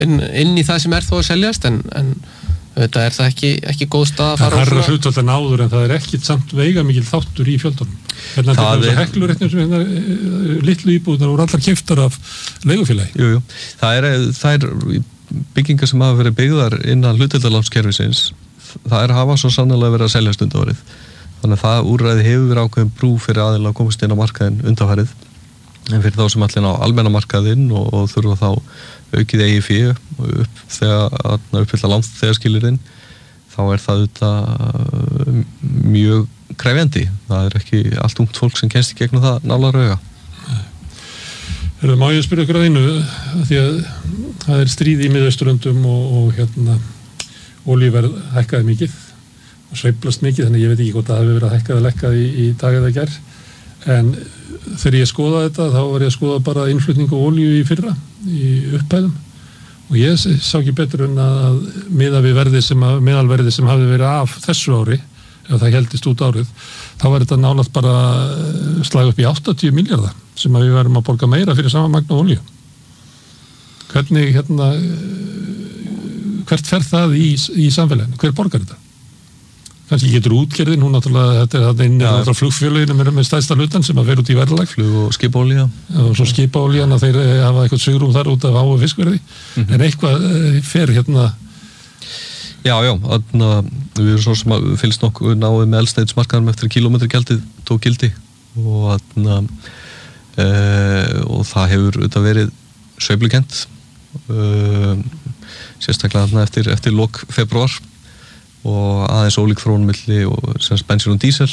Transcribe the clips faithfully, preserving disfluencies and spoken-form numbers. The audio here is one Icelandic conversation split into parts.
inn, inn í það sem er þó að seljast en, en þetta er það ekki, ekki góð stað að fara á svona. Það er hlutfall en áður en það er ekkit samt veigamikil þáttur í fjöldunum. Hérna þetta er hekluréttin sem hérna litlu íbúðnar voru allar keyptar af leigufélagi. Jú, jú. Það er, það er byggingar sem hafa verið byggðar innan hlutdeildarlánskerfisins. Það er hafa svo sannarlega verið að seljast undanfarið. Þannig að það úrræði hefur verið ákveðin brú fyrir aðeins að komast inn á markaðinn undanfarið. En fyrir þá sem allir á almenna markaðinn og, og þurfa þá aukið eigi fé upp þegar að uppfylla lánþegarskilyrðin, þá er það auðvitað mjög krefjandi. Það er ekki allt ungt fólk sem kemst í gegnum það nálar auga. Erum má ég spyrja ykkur að einu, því að það er stríð í Miðausturlöndum og, og hérna olíuverð hækkaði mikið og sveiflast mikið, þannig ég veit ekki hvort það hefur verið að hækkað að lekkað í, í dag eða gær. En þegar ég skoðaði þetta, þá var ég að skoða bara innflutning og olíu í fyrra, í upphæðum. Og ég sá ekki betur en að miða við verði sem að, meðalverði sem hafði verið af þessu ári, ef það heldist út árið, þá var þetta nálægt bara slag upp í áttatíu milljarða sem að við verðum að borga meira fyrir sama magn og olíu. Hvernig, hérna, hvert fer það í, í samfélaginu? Hver borgar þetta? Kannski getur útgerðin, hún náttúrulega, þetta er það inn í flugfélaginu með, með stærsta hlutan sem að fer út í verðlag. Flug og skipolía. Og svo skipolían að þeir hafa eitthvað svigrúm þar út af háu fiskverði. Mm-hmm. En eitthvað fer hérna. Já, já, þannig að við erum svo sem að fylgst nokkuð náðu með eldsneytismarkaðum eftir að kílómetragjaldið tók gildi og þannig að e, og það hefur auðvitað verið sveiflukent e, sérstaklega þarna eftir, eftir lok febrúar og aðeins ólík þróun milli og semst bensín og dísel.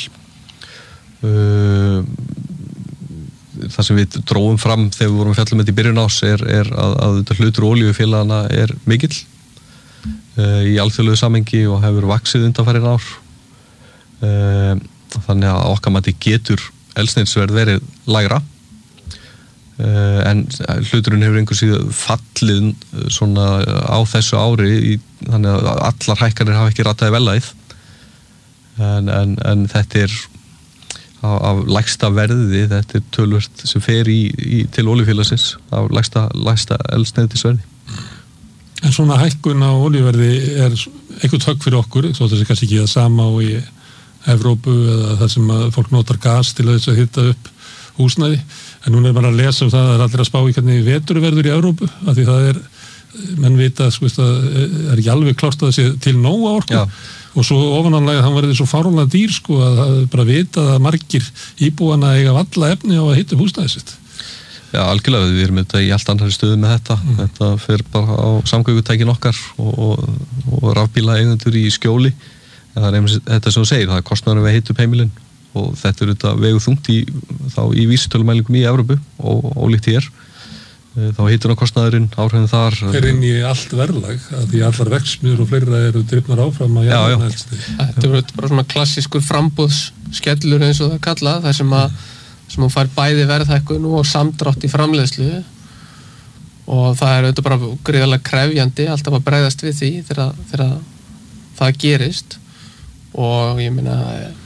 Uh, það sem við dróum fram þegar við vorum að fjalla með þetta í byrjun ás er, er að, að hlutur olíufélagana er mikill uh, í alþjóðlegu samhengi og hefur vaxið undanfarin ár. Uh, þannig að okkar mati getur eldsneytisverð verið lægra. Uh, en hluturinn hefur einhver síðan fallið svona á þessu ári í, þannig að allar hækkanir hafa ekki rataði velæð en, en, en þetta er af, af lægsta verði, þetta er tölvört sem fer í, í til olíufélagsins af lægsta, lægsta eldsneytisverði. En svona hækkun á olíuverði er eitthvað högg fyrir okkur, svo þessi kannski ekki það sama á í Evrópu eða það sem að fólk notar gas til að þess að hita upp húsnæði. En núna er bara að lesa um það að það er allir að spá í hvernig vetur verður í Evrópu, af því það er, menn vita, sko, það er ekki alveg klárt að það sé til nóga orku. Já. Og svo ofananlega þann verður svo fáránlega dýr, sko, að það er bara vita að margir íbúana eiga valla efni á að hita upp húsnæðið sitt. Já, algjörlega, við erum þetta í allt annari stöðu með þetta. Mm. Þetta fer bara á samgöngutækin okkar og, og, og rafbíla eigendur í skjóli. En það er einmitt þetta sem þú segir, það er kostnaður við að hita upp heimilin. Og þetta er þetta vegu þungt í, þá í vísitölumælingum í Evrópu og ólíkt hér. Þá hittur á kostnaðurinn, áhrifin þar. Fer inn í allt verðlag, að því allar verksmiðjur og fleira eru drifnar áfram að jarðarna helsti. Þetta er bara svona klassískur framboðsskellur eins og það kallað, þar sem að sem hún fær bæði verðhækkun og samdrátt í framleiðslu og það er auðvitað bara gríðarlega krefjandi alltaf að bregðast við því þegar, þegar það gerist og ég meina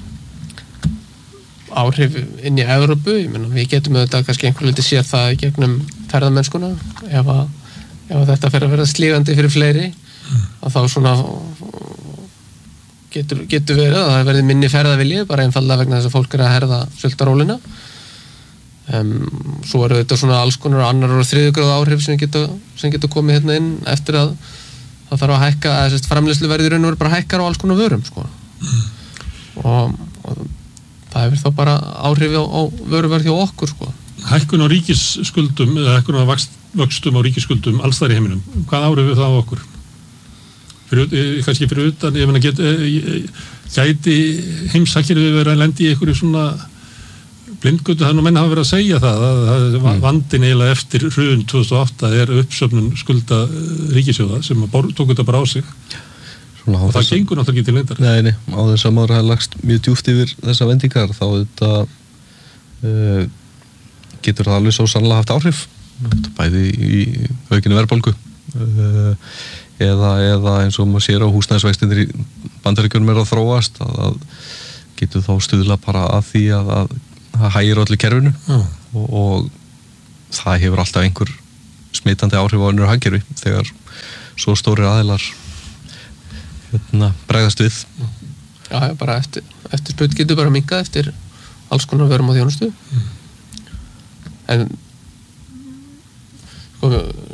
áhrif inn í Evrópu, ég meina við getum auðvitað kannski einhver liti séð það í gegnum ferðamennskuna ef að, ef að þetta fer að verða slígandi fyrir fleiri mm. að þá svona getur, getur verið að það verði minni ferðavilji bara einfallega vegna þess að fólk er að herða sultarólina um, svo eru þetta svona alls konar annar og þriðju gráðu áhrif sem getur, sem getur komið hérna inn eftir að það þarf að hækka, að þess framleiðslu verði í raun og veru bara hækkar á alls konar vörum sko mm. og, og það hefur þá bara áhrif á, á vöruverð hjá okkur sko. Hækkun á ríkisskuldum eða hækkun á vöxtum á ríkisskuldum alls þar í heiminum, hvað áhrif er það á okkur? Fyrir, kannski fyrir utan, ég meina get, gæti heimsakirfið verið að lendi í einhverju svona blindgötu, það nú menn hafa verið að segja það að, að mm. vandinn eiginlega eftir hrun tvö þúsund og átta er uppsöfnun skulda ríkissjóða sem tók þetta bara á sig. Svona, og það gengur náttúrulega ekki til leyndar. Nei, nei, á þess að maður hafa lagst mjög djúpt yfir þessa vendingar þá þetta uh, getur það alveg svo sannlega haft áhrif bæði í aukinu verðbólgu uh, eða, eða eins og maður sér á húsnæðisvextinir í Bandaríkjunum er að þróast að, að getur þá stuðla bara að því að það hægir öllu kerfinu mm. og, og það hefur alltaf einhver smitandi áhrif á önnur hagkerfi þegar svo stórir aðilar hérna, bregðast við. Já, já, bara eftir, eftir spurt getur bara minkað eftir alls konar vörum á þjónustu. Mm. En sko,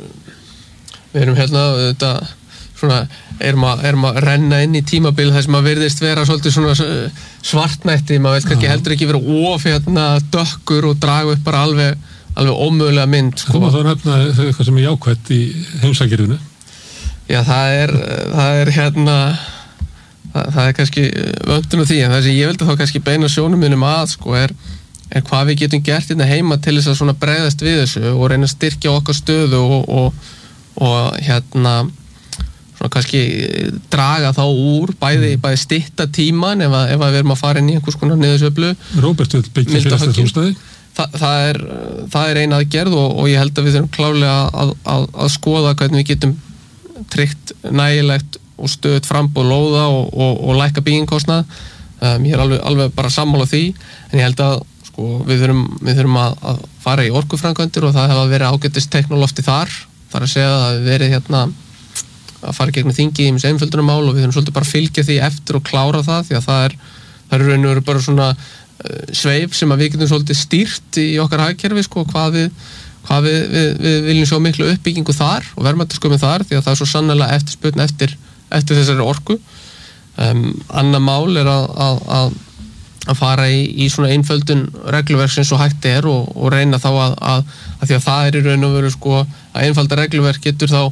við erum hérna þetta, svona, erum að, erum að renna inn í tímabil þar sem að virðist vera svolítið svona svartnætti, maður veit kannski heldur ekki vera of hérna dökkur og draga upp bara alveg, alveg ómögulega mynd. Sko. Það má þá nefna eitthvað sem er jákvætt í heimsakirfinu. Já, það er, það er hérna, það, það er kannski vöndun á því, en það sem ég vildi þá kannski beina sjónum minnum að, sko, er, er hvað við getum gert hérna heima til þess að svona bregðast við þessu og reyna að styrkja okkar stöðu og, og, og hérna, svona kannski draga þá úr, bæði, bæði stytta tíman ef að, ef að við erum að fara inn í einhvers konar niðursveiflu. Róbert vil byggja fyrir eftir þústæði. Það, það, er, það er eina aðgerð og, og ég held að við þurfum klárlega að, að, að skoða hvernig við getum tryggt nægilegt og stöðut frambúð lóða og, og, og lækka byggingkostnað. Um, ég er alveg, alveg bara sammála því, en ég held að sko, við þurfum, við þurfum að, að fara í orkuframkvæmdir og það hefur verið ágætist teknolofti þar. Það er að segja að það hefur verið hérna, að fara gegnum þingið í mjög einföldunarmál og við þurfum svolítið bara að fylgja því eftir og klára það, því að það er, það er raun og veru bara svona uh, sveif sem að við getum svolítið stýrt í okkar hagkerfi, sko, hvað við hvað við, við, við viljum sjá miklu uppbyggingu þar og verðmætasköpun þar því að það er svo sannlega eftirspurn eftir, eftir þessari orku. Um, annað mál er að, að, að, að fara í, í svona einföldun regluverk sem svo hægt er og, og reyna þá að, að, að því að það er í raun og veru sko að einfalda regluverk getur þá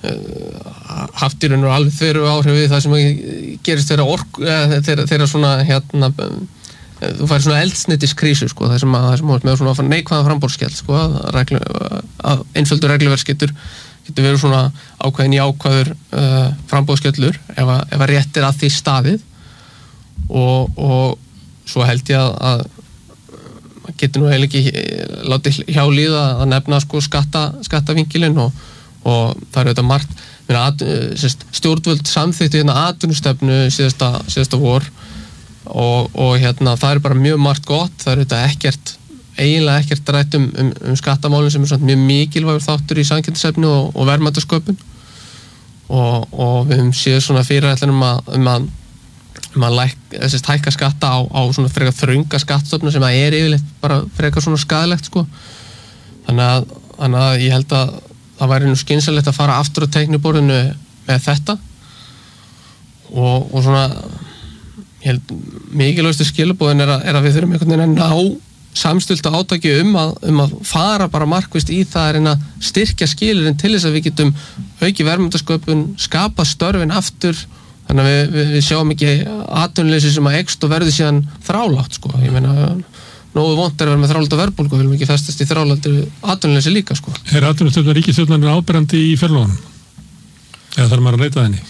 uh, haft í raun og alveg þveru áhrif við það sem gerist þeirra orku, eða þeirra, þeirra svona hérna þú færi svona eldsneytiskrísu sko, það sem að það sem að með svona neikvæðan framboðsskjald sko, að, reglu, að einföldur regluverk getur, getur verið svona ákveðin í ákveður uh, frambóðskjallur ef að, ef að rétt er að því staðið og, og svo held ég að, að maður getur nú eiginlega ekki látið hjá líða að nefna sko skatta, skattavinkilinn og, og það er auðvitað margt minna, at, sérst, stjórnvöld samþyktu hérna atvinnustefnu síðasta, síðasta vor og, og hérna það er bara mjög margt gott, það er auðvitað ekkert eiginlega ekkert rætt um, um, um skattamálum sem er svona mjög mikilvægur þáttur í samkeppnisefni og, og verðmætasköpun og, og við höfum séð svona fyrirætlunum að um að, um að læk, þessist, hækka skatta á, á svona frekar þrönga skattstofna sem að er yfirleitt bara frekar svona skaðlegt sko. Þannig að, þannig að ég held að það væri nú skynsamlegt að fara aftur á teikniborðinu með þetta og, og svona ég held mikilvægstu skilaboðin er að, er að við þurfum einhvern veginn að ná samstilltu átaki um að, um að fara bara markvisst í það er að styrkja skilurinn til þess að við getum auki verðmætasköpun, skapa störfin aftur, þannig að við, við, við sjáum ekki atvinnuleysi sem að eykst og verði síðan þrálátt sko. Ég meina, nógu vont er að vera með þrálátt og verðbólgu, við viljum ekki festast í þrálátt atvinnuleysi líka sko. Er atvinnustefna ríkisstjórnarinnar áberandi í fjárlögunum? Eða þarf maður að leita henni?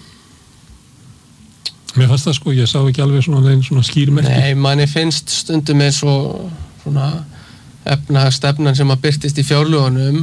Mér fannst það sko, ég sá ekki alveg svona, svona skýrmerki. Nei, manni finnst stundum eins og svona efnahagsstefnan sem að birtist í fjárlögunum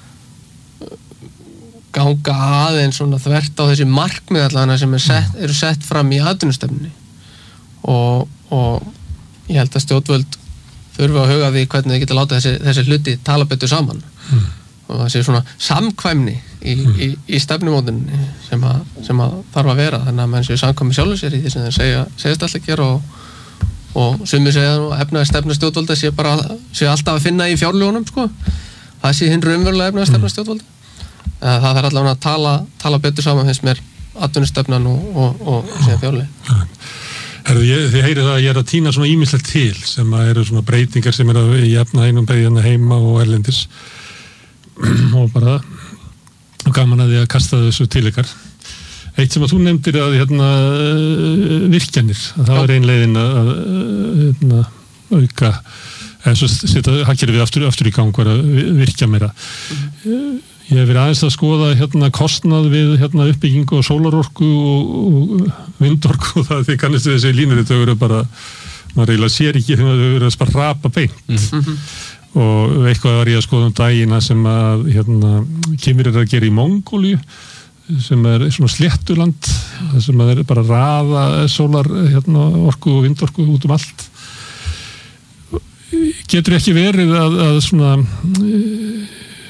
ganga aðeins svona þvert á þessi markmið allavega sem er sett, eru sett fram í atvinnustefnunni og, og ég held að stjórnvöld þurfa að huga því hvernig þið geta láta þessi, þessi hluti tala betur saman mm. og það sé svona samkvæmni í, mm. í, í stefnumótuninni sem að, sem að þarf að vera þannig að menn séu samkvæmi sjálfur sér í því sem þeir segja segist alltaf að gera og, og sumir segja nú efnaði stefna stjórnvalda sé bara sé alltaf að finna í fjárlögunum sko. Það sé hinn raunverulega efnaði stefna stjórnvalda það þarf allavega að tala, tala betur saman finnst mér atvinnustefnan og, og, og segja fjárlögi. Herðu, ég, þið heyrið það að ég er að tína svona ýmislegt til sem að eru svona breytingar sem eru að jafna einum beðjana heima og erlendis og bara og gaman að því að kasta þessu til ykkar. Eitt sem að þú nefndir að hérna, virkjanir, að það var ein leiðin að hérna, auka eða svo setja hagkerfið aftur, aftur í gang var að virkja meira. Mm. Ég hef verið aðeins að skoða hérna, kostnað við hérna, uppbyggingu og sólarorku og, og vindorku og það því kannist þessi línur þau eru bara, maður eiginlega sér ekki þegar þau eru að bara rapa beint. Mm-hmm. Og eitthvað var ég að skoða um dagina sem að hérna, kemur er að gera í Mongóliu sem er svona sléttuland sem að er bara að raða sólar hérna, orku og vindorku út um allt. Getur ekki verið að, að svona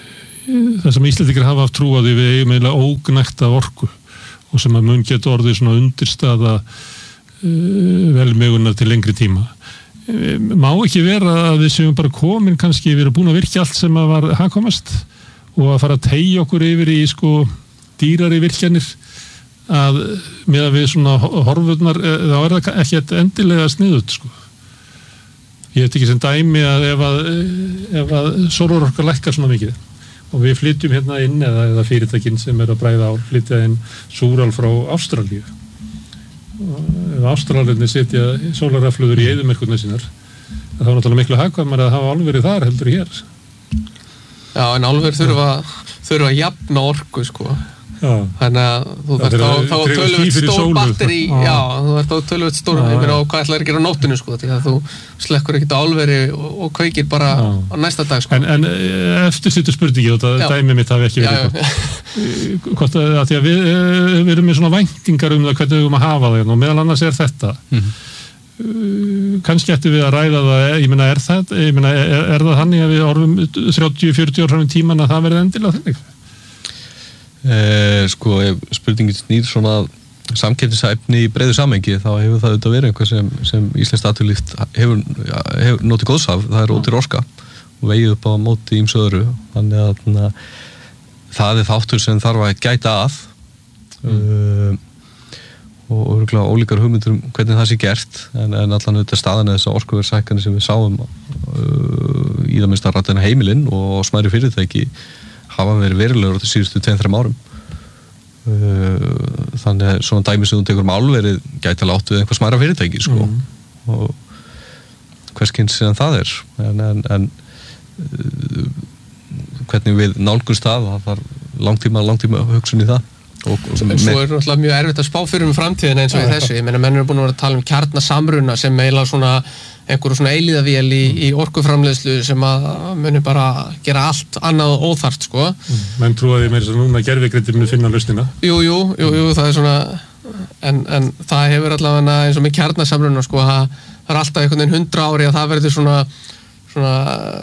það sem Íslendingar hafa haft trú á því við eigum eiginlega ógnækta orku og sem að mun geta orðið svona undirstaða uh, velmegunar til lengri tíma. Uh, má ekki vera að við séum bara komin kannski, við erum búin að virkja allt sem að var hagkvæmast og að fara að teygja okkur yfir í sko dýrari virkjanir að með að við svona horfurnar, þá er það ekki endilega sniðut sko. Ég veit ekki sem dæmi að ef að, ef að sólarorka lækkar svona mikið og við flytjum hérna inn eða, eða fyrirtækin sem er að bræða ál flytja inn súral frá Ástralíu og ef Ástralarnir setja sólarraflöður í eyðimerkurnar sínar þá er náttúrulega miklu hagkvæmar að hafa álverið þar heldur hér. Já, en álverið þurfa, þurfa að jafna orku sko. Já. Þannig að þú þarf þá, þá tölvöld stór batteri, já, þú þarf þá tölvöld stór, ég meina á hvað ætlaðir að gera á nóttinu sko, því að þú slekkur ekkert á álveri og, og kveikir bara já. Á næsta dag sko. En, en eftir sittur spurningi og það dæmi mitt hafi ekki verið eitthvað. Hvort að, að því að við, við erum með svona væntingar um það hvernig við erum að hafa það og meðal annars er þetta. Mm-hmm. Kannski ættum við að ræða það, ég meina er það, ég meina er, er það þannig að við orðum þrjátíu til fjörutíu ára fram í tíman að það verið endilega þannig? Eh, sko, ef spurningin snýr svona samkeppnishæfni í breiðu samhengi þá hefur það auðvitað verið einhver sem, sem íslenskt atvinnulíf hefur, hefur notið góðs af, það er ódýr orka og vegið upp á móti ýmsu öðru þannig að na, það er þáttur sem þarf að gæta að mm. uh, og örgulega ólíkar hugmyndur um hvernig það sé gert en, en allan auðvitað staðan þess að orkuverðshækkanir sem við sáum uh, í það minnst að ræta heimilin og smæri fyrirtæki hafa verið verulegur á þessu síðustu tveim til þrem árum. Þannig að svona dæmi sem þú tekur um álverið gæti alveg átt við einhver smæra fyrirtæki sko. Mm. Og hverskins sem það er. En, en, en hvernig við nálgumst það, það þarf langtíma, langtíma hugsun í það. Og, og en svo er náttúrulega mjög erfitt að spá fyrir um framtíðina eins og í þessu. Ég meina, menn eru búin að vera að tala um kjarnasamruna sem eiginlega svona einhverju svona eilíðavél í, í orkuframleiðslu sem að muni bara gera allt annað óþarft sko. Mm. Menn trúaði meira sem núna gervigreindin muni finna lausnina. Jú, jú, jú, jú, það er svona en, en það hefur allavega eins og með kjarnasamruna sko, það, það er alltaf einhvern veginn hundra ári að það verður svona svona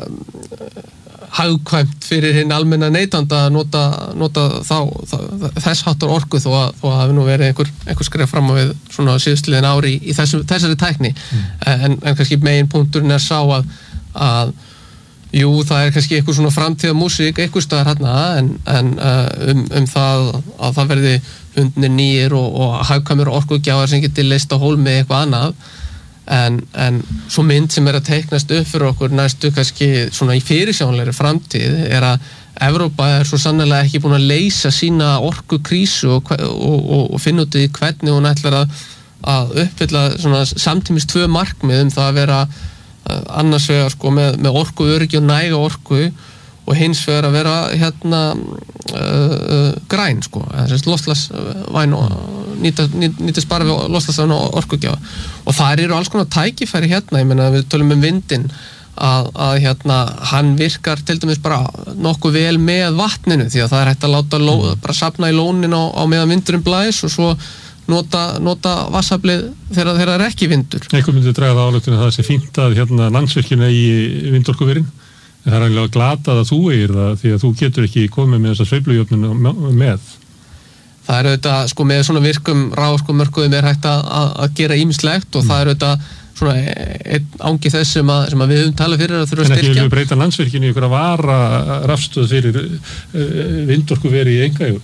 hagkvæmt fyrir hinn almenna neytanda að nota, nota þá, þá, þess háttar orku þó að það hafi nú verið einhver, einhver skref fram á við svona síðustliðin ári í, í þessu, þessari tækni mm. en, en kannski megin punkturinn er sá að, að jú, það er kannski eitthvað svona framtíða músík eitthvað staðar hérna en, en um, um það að það verði hundnir nýjir og, og hagkvæmur orkugjafar sem getur leyst á hólmi eitthvað annað En, en svo mynd sem er að teiknast upp fyrir okkur næstu kannski svona í fyrirsjáanlegri framtíð er að Evrópa er svo sannlega ekki búin að leysa sína orkukrísu og, og, og, og finna út í hvernig hún ætlar að, að uppfylla svona samtímis tvö markmið um það að vera annars vegar sko með, með orku öryggi og næga orku og hins vegar að vera hérna uh, uh, græn sko, þess að loftslagsvæn og nýta, nýta, nýta spara við loftslagsvæn og orkugjafa og þar eru alls konar tækifæri hérna, ég meina við tölum um vindinn að, að hérna hann virkar til dæmis bara nokkuð vel með vatninu því að það er hægt að láta ló, bara safna í lónin á, á meðan vindurinn blæs og svo nota, nota vassaflið þegar það er ekki vindur. Einhver myndi draga það áleitinu að það sé fínt að hérna landsvirkjun í vindorkuverin það er alveg glatað að þú eigir það því að þú getur ekki komið með þessa sveiflujöfnun með. Það er auðvitað, sko með svona virkum raforkumörkuðum er hægt að, að, að gera ýmislegt og mm. það er auðvitað svona einn ángi þess sem að, sem að við höfum talað fyrir að þurfa að styrkja. En ekki við breyta landsvirkjunni í ykkur að vara rafstöð fyrir vindorkuveri í engajöfu?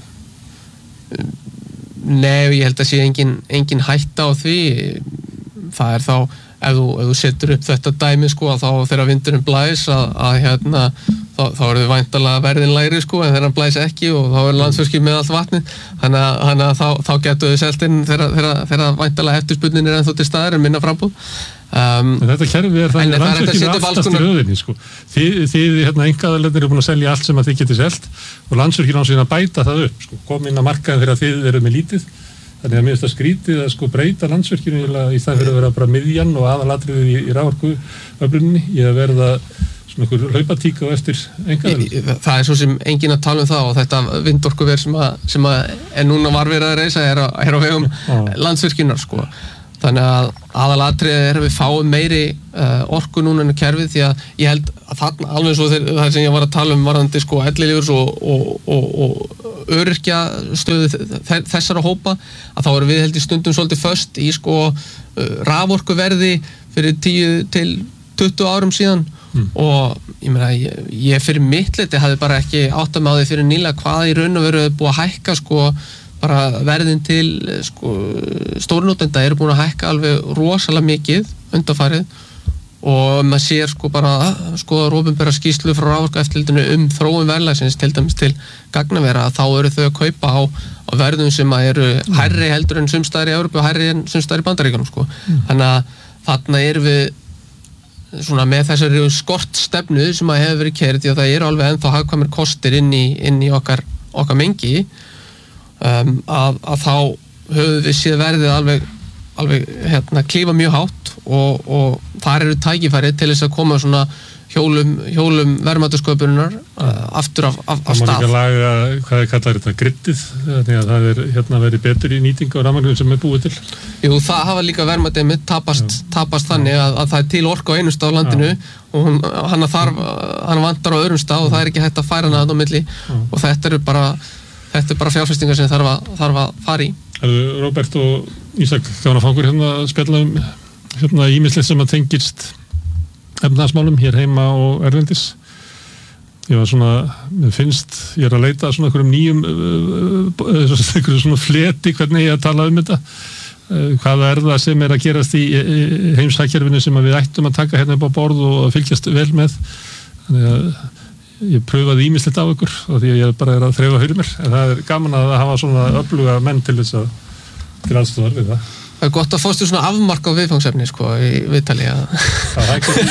Nei, ég held að sé engin, engin hætta á því. Það er þá ef þú, ef þú setur upp þetta dæmi sko að þá þegar vindurinn blæs að, að hérna þá, þá er þið væntanlega verðin lægri sko en þegar hann blæs ekki og þá er landsvirkjun með allt vatni þannig að, þannig að þá, þá getur þið selt inn þegar, þegar, þegar væntanlega eftirspurnin er ennþá til staðar en minna frambúð um, Þetta kerfi er þannig að landsvirkjun er aftast í röðinni sko þið, þið hérna einkaaðilarnir eru búin að selja allt sem að þið getið selt og landsvirkjun á sig að bæta það upp sko, kom inn á markaðin þegar þið eru með lítið Þannig að mér finnst það skrítið að sko breyta landsvirkjunni í staðinn fyrir að vera bara miðjan og aðalatriðið í, í raforkuöfluninni í að verða svona einhver hlaupatík á eftir einkaaðilum. Það er svo sem enginn að tala um það og þetta vindorkuver sem að, sem að er núna var verið að reisa er á, er á vegum landsvirkjunnar sko þannig að aðalatriðið er að við fáum meiri uh, orku núna en kerfið því að ég held að þarna alveg svo þeir, það sem ég var að tala um varðandi sko ellilífeyris og, og, og, og öryrkja stöðu þessara hópa að þá erum við held í stundum svolítið föst í sko uh, raforkuverði fyrir tíu til tuttugu árum síðan mm. og ég meina ég, ég fyrir mitt leyti hafði bara ekki áttað mig á því fyrir nýlega hvað í raun og veru búið að hækka sko bara verðin til sko, stórnotenda eru búin að hækka alveg rosalega mikið undanfarið og maður sér sko bara sko opinbera skýrslu frá raforkueftirlitinu um þróun verðlagsins til dæmis til gagnavera þá eru þau að kaupa á, á verðum sem eru hærri heldur en sumstaðar í Evrópu og hærri en sumstaðar í Bandaríkjunum sko. Mm. Þannig að þarna erum við svona með þessari skortstefnu sem að hefur verið keyrð því að það eru alveg ennþá hagkvæmir kostir inn í, inn í okkar, okkar mengi Um, að, að þá höfum við séð verðið alveg, alveg hérna, klífa mjög hátt og, og þar eru tækifæri til þess að koma svona hjólum, hjólum verðmætasköpunar uh, aftur af, af, af stað. Það má líka laga, hvað er kallar þetta, grittið, þannig að það er hérna verið betur í nýting á rafmagninu sem er búið til. Jú, það hafa líka verðmætið mitt tapast, tapast þannig að, að það er til orku á einu stað á landinu Já. og hún, hann, þarf, hann vantar á öðrum stað og það er ekki hægt að færa hana á milli Já. og þetta eru bara Þetta er bara fjárfestingar sem þarf að, þarf að fara í. Erðu, Róbert og Ísak, gaman að fá okkur hérna að spjalla um hérna ýmislegt sem að tengist efnahagsmálum hér heima og erlendis. Ég var svona, mér finnst, ég er að leita svona einhverjum nýjum, uh, einhverjum svona fleti hvernig ég að tala um þetta. Uh, hvaða er það sem er að gerast í heimshagkerfinu sem við ættum að taka hérna upp á borð og að fylgjast vel með. Þannig að ég pröfaði ýmislegt á ykkur og því að ég bara er að þreifa fyrir mér en það er gaman að hafa svona öfluga menn til þess að til aðstofar við það. Það er gott að fástu svona afmark á viðfangsefni sko í viðtali að það geti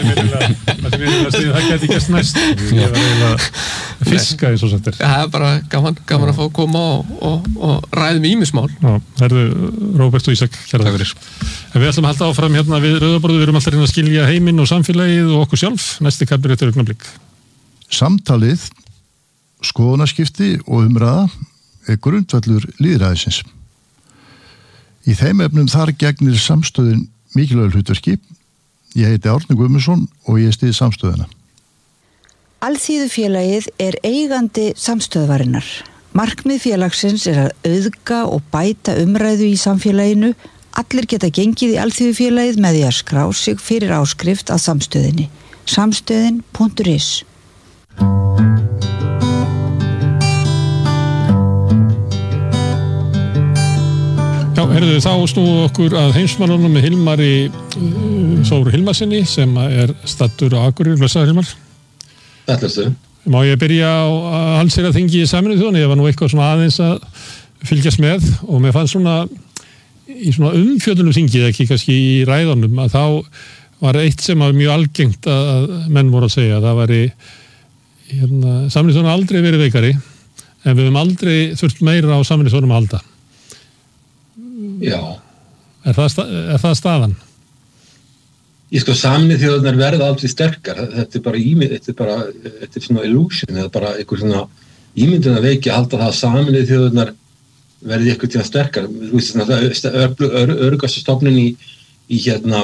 það geti gæst næst ég var eiginlega fiska eins og sagt er. Það er bara gaman, gaman að fá að koma og, og, og ræðum ýmismál. Já, það eru Róbert og Ísak kæra fyrir. En við ætlum að halda áfram hérna við rauðaborðið, við erum alltaf reyna að skilja heiminn og samfélagið og okkur sjálf. Næsti kapur eftir augnablik. Samtalið, skoðanaskipti og umræða er grundvallur lýðræðisins. Í þeim efnum þar gegnir samstöðin mikilvægur hlutverki. Ég heiti Árni Guðmundsson og ég styð samstöðina. Alþýðufélagið er eigandi samstöðvarinnar. Markmið félagsins er að auðga og bæta umræðu í samfélaginu. Allir geta gengið í Alþýðufélagið með því að skrá sig fyrir áskrift að samstöðinni. samstöðin punktur is Já, herðu, þá snúum okkur að heimsmannunum með Hilmari uh, Þóru Hilmarsinni sem er staddur á Akureyri. Blessaður Hilmar. Þetta er stu. Má ég byrja á allsherjarþingi í Sameinuðu þjóðanna? Ég var nú eitthvað svona aðeins að fylgjast með og mér fannst svona í svona umfjöllunum þingið, ekki kannski í ræðunum, að þá var eitt sem var mjög algengt að menn voru að segja. Það var í hérna, Sameinuðu þjóðanna aldrei verið veikari en við höfum aldrei þurft meira á Sameinuðu þjóðanum að halda. Já. Er það, er það staðan? Ég sko, Sameinuðu þjóðirnar verða aldrei sterkar. Þetta er bara ímynd, þetta er bara, þetta er svona illusion, eða bara einhver svona ímyndun að veiki að halda það að Sameinuðu þjóðirnar verði eitthvað til að sterkar. Þú veist, svona öruggastofnun í, í hérna,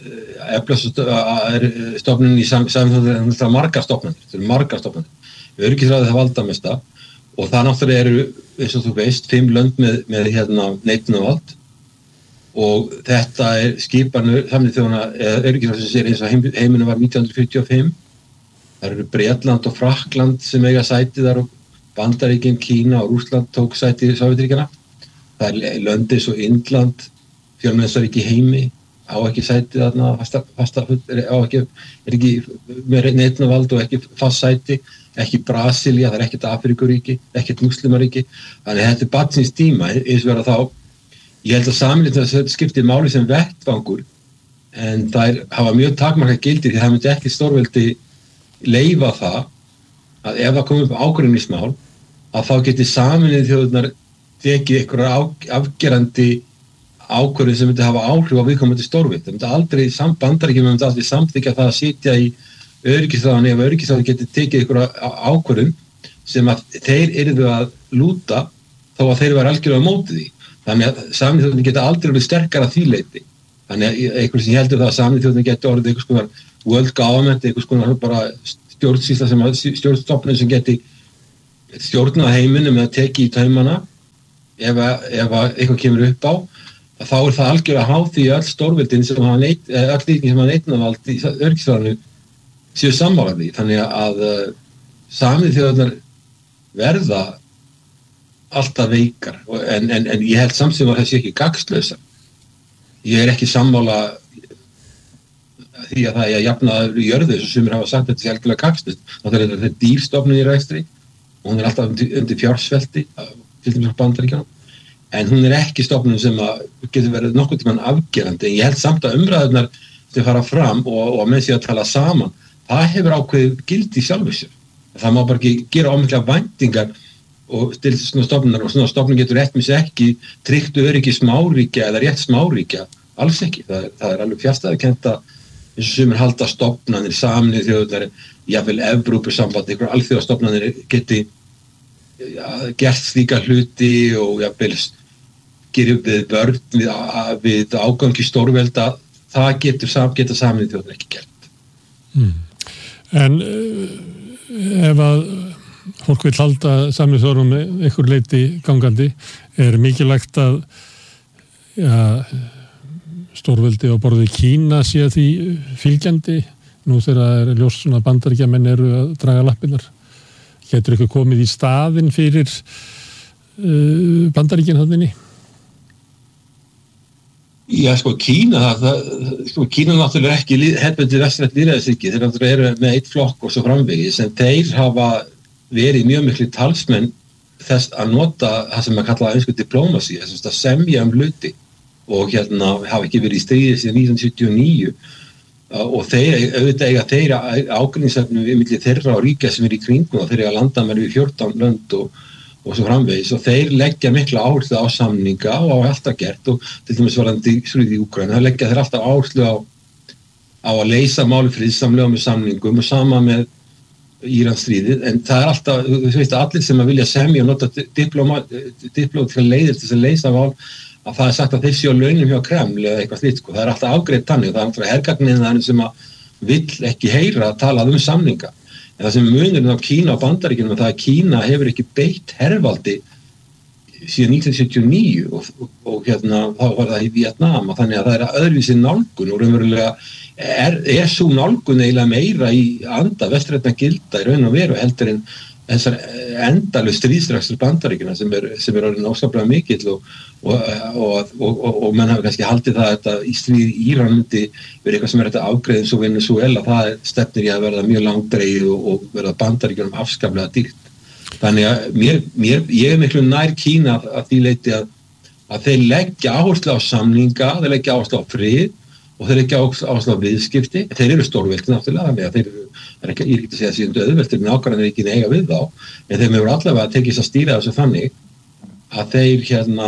eflastofnun í Sameinuðu þjóðirnar, það er margar stofnanir, það eru margar stofnanir. Öryggisráðið það valdamesta og það náttúrulega eru, eins og þú veist, fimm lönd með, með hérna neitunarvald. Og þetta er skipanur Sameinuðu þjóðanna eða öryggisráðsins er eins og heim, heiminu var nítján hundruð fjörutíu og fimm. Það eru Bretland og Frakkland sem eiga sæti þar og Bandaríkin, Kína og Rússland tók sæti í Sovétríkjana. Það er löndið svo Indland, fjölmennsríki heimi, á ekki sæti þarna, fasta, fasta er, á ekki, er ekki með neitunarvald og ekki fast sæti, ekki Brasilía, það er ekkert Afríkuríki, ekkert Muslimaríki. Þannig að þetta er barnsins tíma, eins og vera þá. Ég held að Sameinuðu þjóðirnar skiptir máli sem vettvangur en þær hafa mjög takmarkað gildi því það myndi ekki stórveldi leyfa það að ef það kom upp ágreiningsmál að þá geti Sameinuðu þjóðirnar tekið einhverja afgerandi ákvörðun sem myndi hafa áhrif á viðkomandi stórveld. Það myndi aldrei, Bandaríkjunum myndi aldrei samþykkja það að sitja í öryggisráðinu ef öryggisráðinu geti tekið einhverja ákvörðun sem að þeir yrðu að lúta þó að þeir væru algjörlega á móti því. þannig að Sameinuðu þjóðirnar geta aldrei verið sterkara því leyti. Þannig að einhvern sem heldur það að Sameinuðu þjóðirnar geti orðið einhvers konar world government, einhvers konar bara stjórnsýsla sem stjórnstofnun sem geti stjórnað heiminum eða tekið í taumana ef, ef eitthvað kemur upp á, þá er það algjörlega háð því öll stórveldin sem hafa neitt, öll ríkin sem hafa neitnavald í öryggisráðinu séu sammála því. Þannig að uh, Sameinuðu þjóðirnar verða alltaf veikar en, en, en ég held samt sem að það sé ekki gagnslausar. Ég er ekki sammála því að það er að jafna jörðu sem sumir hafa sagt að þetta sé algjörlega gagnslaust. Það er þetta dýrstofnun í rekstri og hún er alltaf undir, undir fjársvelti til dæmis á Bandaríkjunum. En hún er ekki stofnun sem að getur verið nokkuð tímann afgerandi. En ég held samt að umræðurnar sem fara fram og, og með því að tala saman, það hefur ákveðið gildi í sjálfu sér. Það má bara ekki gera ómikla væntingar og til svona stofnunar og svona stofnun getur rétt með sér ekki tryggt öryggi smáríkja eða rétt smáríkja, alls ekki. Það, það er alveg fjastæðukent að eins og sumir halda stofnanir, Sameinuðu þjóðirnar, jafnvel Evrópusamband, einhver alþjóðastofnanir geti ja, gert slíka hluti og jafnvel gerir við börn við, við ágangi stórvelda, það getur, getur Sameinuðu þjóðirnar ekki gert. Mm. En uh, ef að fólk vil halda Sameinuðu þjóðunum með einhver leyti gangandi, er mikilvægt að ja, stórveldi á borði Kína sé því fylgjandi nú þegar það er ljós svona Bandaríkjamenn eru að draga lappirnar. Getur eitthvað komið í staðinn fyrir uh, Bandaríkin þarna? Já, sko, Kína, það, sko, Kína náttúrulega ekki hefðbundið vestrænn lýðræðisríki, þeir náttúrulega eru með eitt flokk og svo framvegis, en þeir hafa verið mjög miklu talsmenn þess að nota það sem að kalla einsku diplómasi, þess að semja um hluti og hérna hafa ekki verið í stríði síðan nítján hundruð sjötíu og níu og þeir, auðvitað eiga þeir ágreiningsefni við milli þeirra og ríkja sem er í kringum og þeir eiga landamæri við fjórtán lönd og og svo framvegis og þeir leggja mikla áherslu á samninga og á alltaf gert og til dæmis varðandi stríðið í Úkraínu, það leggja þeir alltaf áherslu á, á að leysa máli friðsamlega með samningum og sama með Íransstríðið, en það er alltaf, þú veist, allir sem að vilja semja og nota diplómatískar leiðir til þess að leysa mál, að það er sagt að þeir séu á launum hjá Kreml eða eitthvað slíkt, sko, það er alltaf afgreitt þannig, það er alltaf hergagnið sem að vill ekki heyra að tala um samninga. En það sem munurinn á Kína og Bandaríkjunum er það að Kína hefur ekki beitt hervaldi síðan nítján hundruð sjötíu og níu og, og, og hérna þá var það í Víetnam og þannig að það er öðruvísi nálgun og raunverulega er, er svo nálgun eiginlega meira í anda vestrænna gilda í raun og veru heldur en þessar endalegu stríðsrekstur Bandaríkjuna sem er, sem er orðin óskaplega mikill og, og, og, og, og, og menn hafa kannski haldið það að þetta í stríði í Íran myndi verið eitthvað sem er þetta afgreiðin svo Venezuela, það stefnir í að verða mjög langdregið og, og verða Bandaríkjunum afskaplega dýrt. Þannig að mér, mér, ég er miklu nær Kína að því leiti að, að þeir leggja áherslu á samninga, þeir leggja áherslu á frið og þeir leggja áherslu á viðskipti. Þeir eru stórveldi náttúrulega, þannig að þeir eru, er ekki, ég er ekki að segja síðan auðveldir, en ákvarðanir ekki eiga við þá, en þeim hefur allavega tekist að stýra þessu þannig að þeir hérna,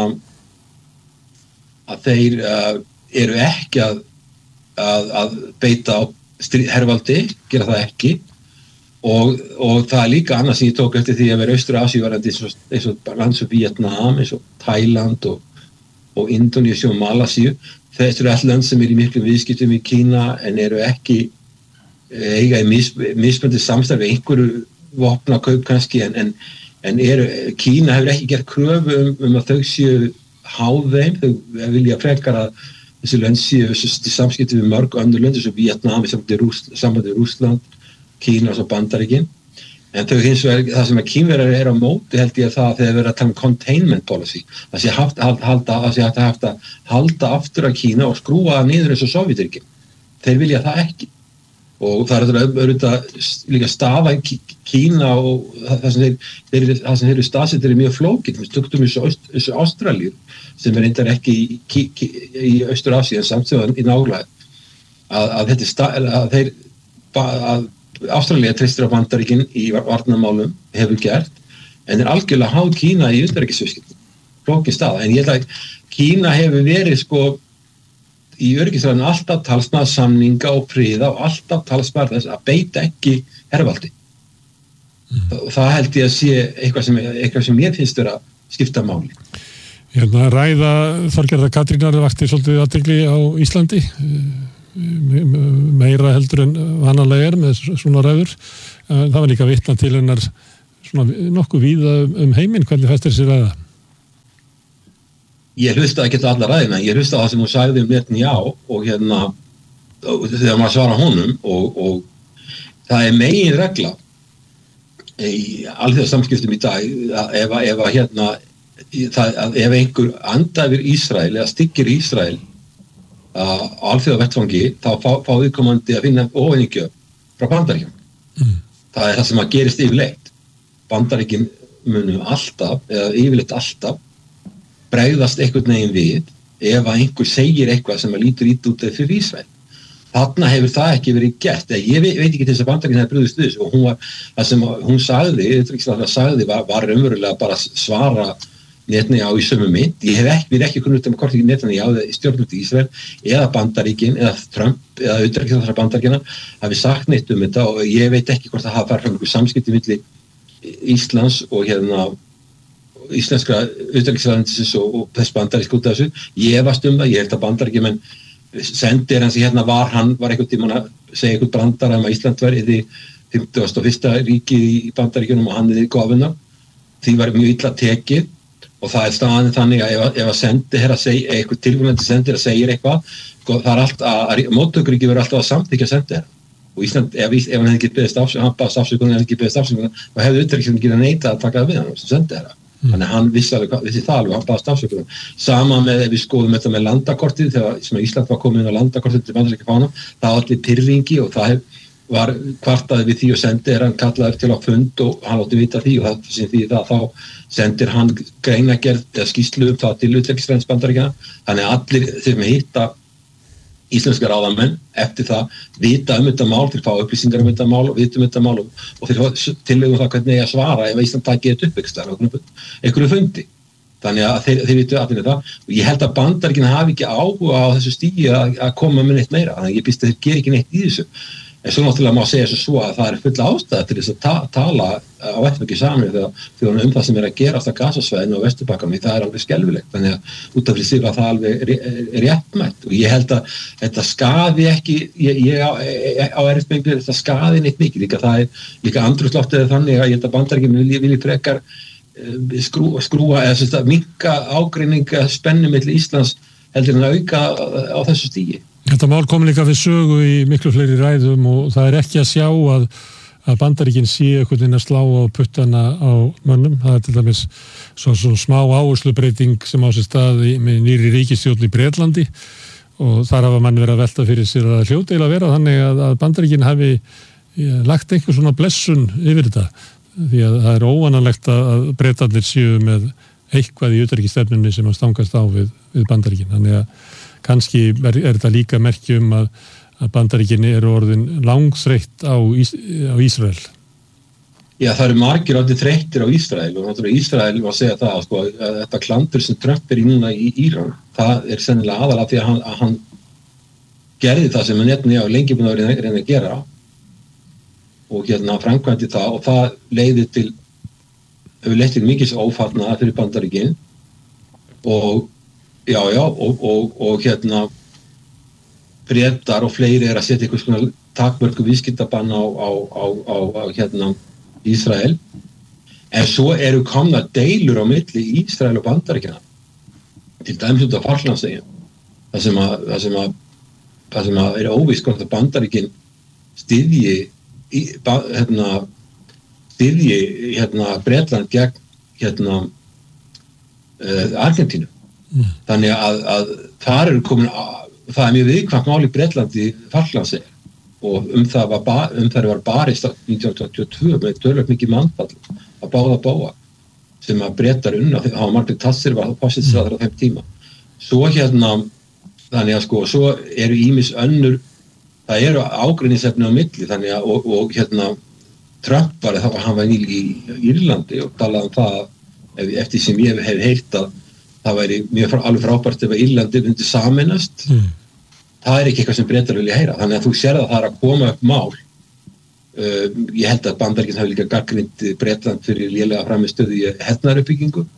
að þeir uh, eru ekki að, að, að beita á hervaldi, gera það ekki. Og, og það er líka annað sem ég tók eftir því að vera Austur-Asíu varandi eins og, eins og land sem Víetnam, eins og Thailand og, og Indonési og Malasíu. Þessu eru all lönd sem eru í miklum viðskiptum í Kína en eru ekki eiga í mis, mismöndi samstarfi einhverju vopna kaup kannski en, en, en eru, Kína hefur ekki gert kröfu um, um að þau séu háð þeim, þau vilja frekar að þessi lönd séu samskipti við mörg önnur lönd eins og Víetnam, sambandi við Rússland, Kína og Bandaríkin, en þau hins vegar, það sem að Kínverjar er á móti held ég að það þegar verið að tala um containment policy, það sé haft að halda, það sé haft að halda aftur að Kína og skrúa það niður eins og Sovétríkin, þeir vilja það ekki og það er auðvitað líka staða Kína og það sem þeir, þeir, það sem þeir eru staðsettir er mjög flókið, við stuktum þessu Ástralíu sem er reyndar ekki í, í, í Austur-Asíu en samt sem í nálægð að, að þetta er stað, að þeir að Ástralía treystir á Bandaríkin í varnarmálum hefur gert, en er algjörlega háð Kína í utanríkisviðskiptum, flókin staða, en ég held að Kína hefur verið sko í öryggisráðinu alltaf talsmaður samninga og friða og alltaf talsmaður þess að beita ekki hervaldi. Mm. Og það held ég að sé eitthvað sem, eitthvað sem ég finnst vera að skipta máli. Hérna ræða Þorgerðar Katrínar vakti svolítið athygli á Íslandi, meira heldur en vanalega er með svona ræður. Það var líka vitna til hennar svona nokkuð víða um heiminn. Hvernig fæst þessi ræða? Ég hlustaði ekki á alla ræðina, ég hlustaði á það sem hún sagði um Netanyahu og hérna þegar maður svara honum og, og það er megin regla í alþjóðasamskiptum í dag að ef, ef að hérna það, að ef einhver andæfir Ísrael eða styggir Ísrael á alþjóðavettvangi þá fá, fá viðkomandi að finna ofaníkjöf frá Bandaríkjum. Mm. Það er það sem að gerist yfirleitt. Bandaríkin munu alltaf, eða yfirleitt alltaf, bregðast einhvern veginn við ef að einhver segir eitthvað sem að lítur ít út fyrir Ísrael. Þarna hefur það ekki verið gert. Ég veit, veit ekki til þess að Bandaríkin hefði brugðist við þessu og hún var, það sem hún sagði, það sagði var, var raunverulega bara svara Netanyahu í sömu mynd. Ég hef ekki, við erum ekki kunnugt um hvort ekki Netanyahu eða stjórnvöld í Ísrael eða Bandaríkin eða Trump eða utanríkisráðherra Bandaríkjanna hafi sagt neitt um þetta og ég veit ekki hvort það hafa farið fram einhver samskipti milli Íslands og hérna íslenskra utanríkisráðuneytisins og, og þess bandarísk út af þessu. Ég efast um það, ég held að Bandaríkjamenn sendir hans í hérna var hann var einhvern tímann að segja einhvern brandara um að Ísland var yfir fimmtugasta og fyrsta ríkið í Bandaríkjunum og hann yfir gofuna. Því var mjög illa tekið og það er staðan þannig að ef, ef að sendi herra segja, eitthvað tilvíðandi sendir að segja eitthvað, það er allt að móttökuríki verður alltaf að samþykja sendi herra. Og Ísland, ef, ef hann hefði ekki beðist afsökunar, hann baðst afsökunar, hann hefði ekki beðist afsökunar, þá hefði utanríkisráðuneytið getað neitað að taka það við hann sem sendi herra. Mm. Þannig að hann vissi, alveg, vissi það alveg, hann baðst afsökunar. Sama með ef við skoðum þetta með landakortið, þegar sem Ísland var komið inn á landakortið til bandaríska fánum, það var allir pirringi og það hef, var kvartaði við því og sendir hann kallaði til á fund og hann átti vita því og það sem því það þá sendir hann greinagerð eða skýrslu um það til utanríkisráðuneytis Bandaríkjanna. Þannig að allir þeim hitta íslenska ráðamenn eftir það vita um þetta mál, þeir fá upplýsingar um þetta mál og vita um þetta mál og, og þeir fá tillögum það hvernig ég að svara ef Ísland taki þetta upp einhverju fundi. Þannig að þeir, þeir vitu allir það og ég held að Bandaríkin hafi ekki áhuga á þessu stígi að, að koma með neitt meira. Þannig að ég býst að þeir gera ekki neitt í þessu. En svo náttúrulega má segja svo svo að það er full ástæða til þess að ta tala á vettvangi saman þegar um það sem er að gerast á Gazasvæðinu og Vesturbakkanum, það er alveg skelfilegt. Þannig að út af fyrir sig að það alveg er réttmætt og ég held að þetta skaði ekki, ég, ég á, á erfiðsbengli þetta skaði neitt mikið líka. Það er líka andrúmsloftið þannig að ég held að Bandaríkin vilji, vilji frekar skrúa, skrúa eða minnka ágreininga spennu milli Íslands heldur en að auka á þessu stígi. Þetta mál kom líka við sögu í miklu fleiri ræðum og það er ekki að sjá að, að Bandaríkin sé einhvern veginn að slá á puttana á mönnum. Það er til dæmis svo, svo smá áherslubreiting sem á sér stað í, með nýrri ríkisstjórn í Bretlandi og þar hafa mann verið að velta fyrir sér að hljóta að vera þannig að, að Bandaríkin hafi ja, lagt einhver svona blessun yfir þetta því að það er óvanalegt að Bretarnir séu með eitthvað í utanríkisstefnunni sem að stangast á við, við Bandaríkin. Þannig að kannski er, er þetta líka merki um að, að Bandaríkin eru orðin langþreytt á, Ís, á Ísrael. Já, það eru margir orðið þreyttir á Ísrael og náttúrulega Ísrael var að segja það sko, að þetta klandur sem Trump er í núna í Íran, það er sennilega aðalega því að hann, að hann gerði það sem Netanyahu lengi búin að reyna, reyna að gera og hérna framkvæmdi það og það leiði til hefur leitt til mikils ófarnaðar fyrir Bandaríkin og já, já, og, og, og hérna Bretar og fleiri er að setja einhvers konar takmörku viðskiptabann á, á, á, á, á hérna Ísrael en svo eru komna deilur á milli Ísrael og Bandaríkjanna til dæmis út af Falklandseyjum það sem að það sem að, það sem að er óvíst hvort að Bandaríkin styðji hérna styðji hérna Bretland gegn hérna uh, Argentínu. Mm. Þannig að, að þar eru komin að, það er mjög viðkvæmt mál í Bretlandi Falklandseyjar og um það var, ba, um það var barist nítján hundruð áttatíu og tvö með töluvert mikið mannfall að báða báa sem að Bretar unna, það var Margaret Thatcher var forsætisráðherra á þeim tíma. Svo hérna, þannig að sko, svo eru ýmis önnur, það eru ágreiningsefni á milli, þannig að, og, og hérna, Trump var, það var, hann var nýl í Írlandi og talaði um það, ef, eftir sem ég hef heyrt að það væri mjög alveg frábært ef Írlandi myndi sameinast, mm. það er ekki eitthvað sem Bretar vilja heyra, þannig að þú sér að það er að koma upp mál. Uh, ég held að Bandaríkin hafi líka gagnrýnt Bretland fyrir lélega framistöðu í hernaðaruppbyggingu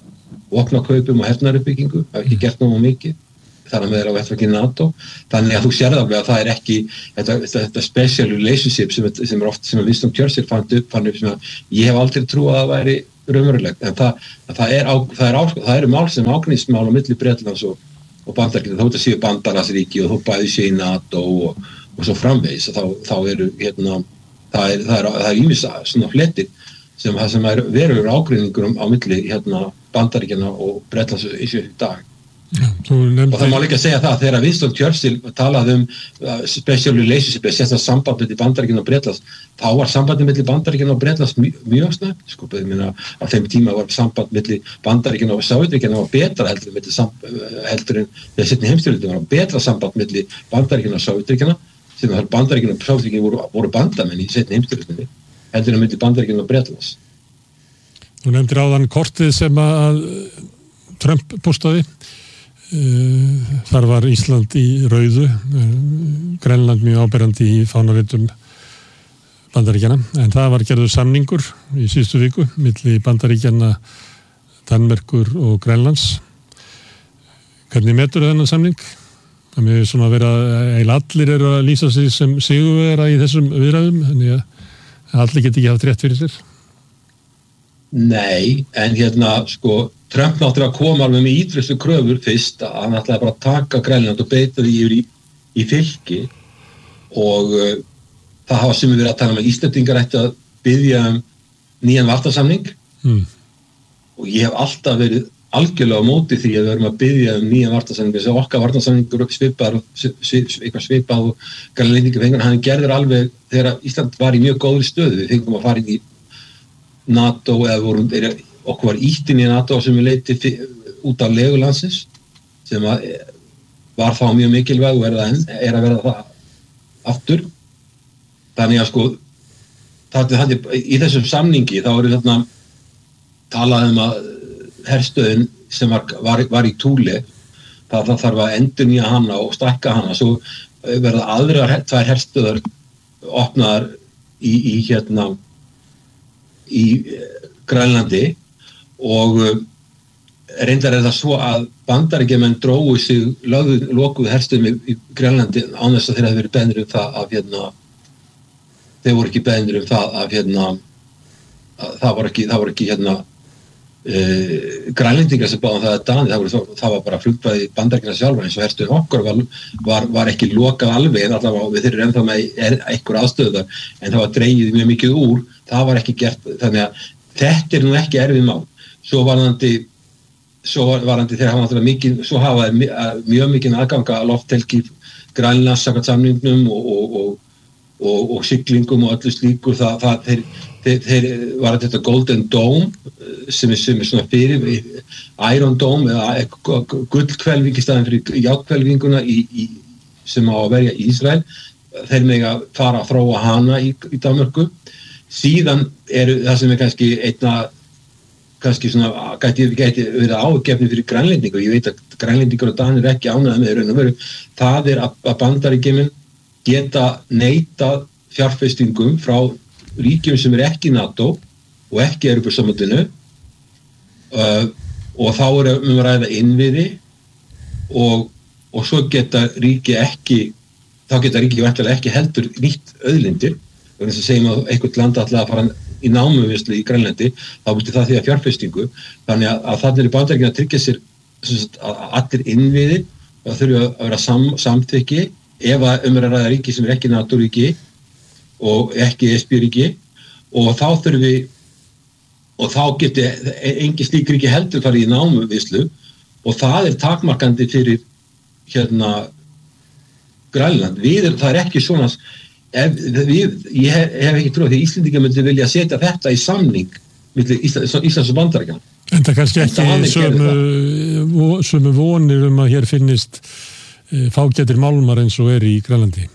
vopnakaupum og hernaðaruppbyggingu, hafa ekki gert nógu mikið, þar að meðal á vettvangi NATO, þannig að þú sérð alveg að það er ekki þetta, þetta special relationship sem, sem er oft sem að Winston Churchill fann upp, fann upp sem að ég hef aldrei trúið að það væri raunverulegt, en það, það, er á, það, er á, það eru mál sem ágreiningsmál á milli Bretlands og, og Bandaríkjanna, þó þetta séu bandalagsríki og þó bæði séu í NATO og, og svo framvegis, þá, þá eru hérna, það er, það er, það er ýmis svona fletir sem, sem er verulegur ágreiningur á milli hérna Bandaríkjanna og Bretlands í dag. Já, og það má líka segja það að þegar Winston Churchill talaði um uh, special relationship eða sérstaklega samband milli Bandaríkjanna og Bretlands, þá var sambandið milli Bandaríkjanna og Bretlands mjög, mjög snöggt, sko, ég meina á þeim tíma var samband milli Bandaríkjanna og Sovétríkjanna var betra heldur en milli heldur en þegar seinni heimsstyrjöldin var betra samband milli Bandaríkjanna og Sovétríkjanna, sem þar Bandaríkjanna og Sovétríkjanna voru, voru bandamenn í seinni heimsstyrjöldinni heldur en milli Bandaríkjanna og Bretlands. Þú nefndir áðan kortið sem að Trump postaði. Þar var Ísland í rauðu, Grænland mjög áberandi í fánaritum Bandaríkjanna, en það var gerður samningur í síðustu viku milli Bandaríkjanna, Danmerkur og Grænlands. Hvernig metur þennan samning? Það með svona vera, eiginlega allir eru að lýsa sig sem sigurvegara í þessum viðræðum, þannig að allir geti ekki haft rétt fyrir sér. Nei, en hérna sko Trump náttúrulega kom alveg með ítrustu kröfur fyrst að hann ætlaði bara að taka Grænland og beita því yfir í, í fylki og uh, það hafa sumir verið að tala um að Íslendingar ætti að biðja um nýjan varnarsamning mm. og ég hef alltaf verið algjörlega á móti því að við verum að biðja um nýjan varnarsamning þess að okkar varnarsamningur svipar eitthvað svipað og Grænlendingar fengur hann gerður alveg þegar Ísland var í mjög góðri stöðu, við fengum að fara inn í NATO eða vorum okkur var ítt inn í NATO sem við leiti út af legulandsins sem að var þá mjög mikilvæg og verða, er að verða það aftur þannig að sko það, það, í þessum samningi þá eru þarna talað um að herstöðin sem var, var, var í Túle það, það þarf að endurnýja hana og stækka hana svo verða aðrar tvær herstöðar opnaðar í, í hérna í Grænlandi og reyndar er það svo að Bandaríkjamenn drógu sig lögðu, lokuðu herstöðum í Grænlandi án þess að þeir hafi verið beðnir um það að hérna þeir voru ekki beðnir um það að hérna að það var ekki, það var ekki hérna uh, Grænlendingar sem báðum það að Dani, það, voru, það var bara flugfræði Bandaríkjanna sjálfur eins og herstöðum okkur var, var, var ekki lokað alveg en allavega við þeir eru ennþá með einhver aðstöðar en það var dregið mjög mikið úr það var ekki gert, þannig að þetta er nú ekki erfið mál. Svo varðandi, svo varðandi þegar hafa náttúrulega mikið, svo hafa mjög mikið aðganga að lofthelgi Grænlands samkvæmt samningnum og, og, og, og, og siglingum og öllu slíku. Það, það, þeir, þeir, þeir var þetta Golden Dome sem er, sem er svona fyrir Iron Dome eða gullhvelfing í staðin fyrir járnhvelfinguna í, í, sem á að verja í Ísrael. Þeir mega fara að þróa hana í, í Danmörku. Síðan eru það sem er kannski einna kannski svona gæti, gæti verið ágefni fyrir Grænlendingur ég veit að Grænlendingur og Danir er ekki ánægðir með raun og veru það er að Bandaríkjamenn geta neitað fjárfestingum frá ríkjum sem er ekki NATO og ekki Evrópusambandinu uh, og þá er um að ræða innviði og, og svo geta ríki ekki þá geta ríki væntanlega ekki heldur nýtt auðlindir þannig að segjum að einhvert land ætla að fara í námuvislu í Grænlandi, þá vilti það því að fjárfestingu, þannig að, að þannig er Bandaríkjanna að tryggja sér að allir innviðir, það þurfi að vera sam, samþykki, ef að um er að ræða ríki sem er ekki NATO-ríki og ekki E S B-ríki og þá þurfi og þá geti engin slík ríki heldur farið í námuvislu og það er takmarkandi fyrir hérna Grænland, við er, það er ekki svona Ef, við, ég hef, hef ekki trúið því Íslendingar myndi vilja setja þetta í samning milli Íslands, Íslands og Bandaríkjanna. En það kannski ekki sömu, sömu vonir um að hér finnist e, fágætir málmar eins og er í Grænlandi?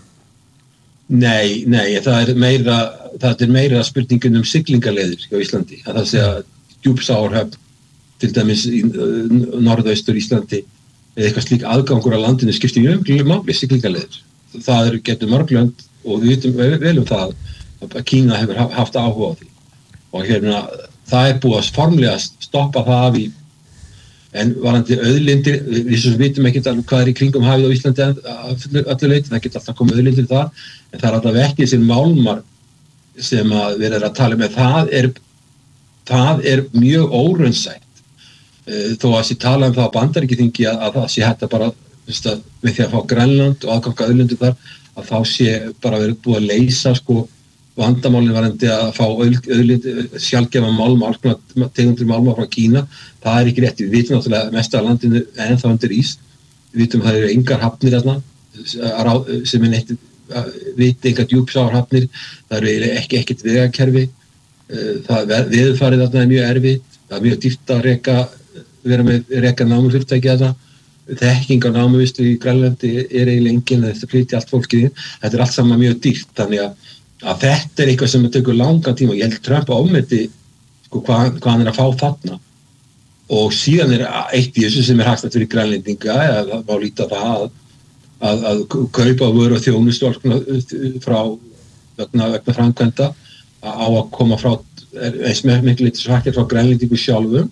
Nei, nei, það er meira það er meira spurningin um siglingarleiðir hjá Íslandi, að það sé að Djúpsárhöfn til dæmis í norðaustur Íslandi eða eitthvað slík aðgangur á landinu skiptir mjög máli siglingarleiðir. Það eru getur mörglönd og við vitum vel um það að Kína hefur haft áhuga á því og hérna það er búið að formlega stoppa það af í en varandi auðlindir, við sem vitum ekki hvað er í kringum hafið á Íslandi að öllu leyti, það geta alltaf komið auðlindir þar, en það er alltaf ekki þessir málmar sem að við erum að tala með, það er, það er mjög óraunsætt, þó að sé tala um það á Bandaríkjaþingi að, að það sé hægt að bara, að, með því að fá Grænland og aðganga auðlindir þar, að þá sé bara verið búið að leysa sko vandamálinn varandi að fá auðlind, sjálfgefa málma, alls konar tegundir málma frá Kína, það er ekki rétt, við vitum náttúrulega mest af landinu en þá undir ís, við vitum að það eru engar hafnir þarna, sem er neitt, við engar djúpsárhafnir, það eru ekki ekkert vegakerfi, það veðurfarið þarna er mjög erfitt, það er mjög dýrt að reka, vera með reka námufyrirtæki þarna, þekking á námuvistu í Grænlandi er eiginlega engin, þetta flytja allt fólkið inn, þetta er allt saman mjög dýrt, þannig að að þetta er eitthvað sem tekur langan tíma, ég held Trump að ofmeti sko, hvað, hvað hann er að fá þarna og síðan er eitt í þessu sem er hagstætt fyrir Grænlendinga eða má líta það að, að, að kaupa vöru og þjónustu frá vegna, vegna framkvæmda á að koma frá eins með miklu litur svakir frá Grænlendingu sjálfum.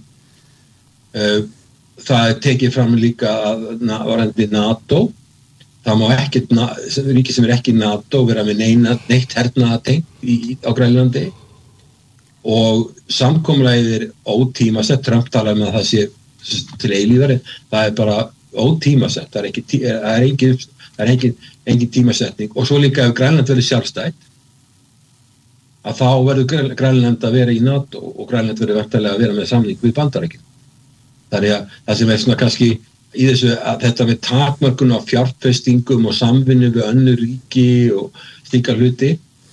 Það er tekið fram líka að varandi NATO. Það má ekkert, ríki sem er ekki NATO vera með neina, neitt hernaðatengt á Grænlandi og samkomulagið er ótímasett, Trump talar um að það sé til eilífari, það er bara ótímasett, það er ekki, það er engin, það er engin, engin tímasetning og svo líka ef Grænland verður sjálfstætt að þá verður Grænland að vera í NATO og Grænland verður væntanlega að vera með samning við Bandaríkin. Þannig að það sem er svona kannski í þessu að þetta með takmörkun á fjárfestingum og samvinnu við önnur ríki og slíka hluti,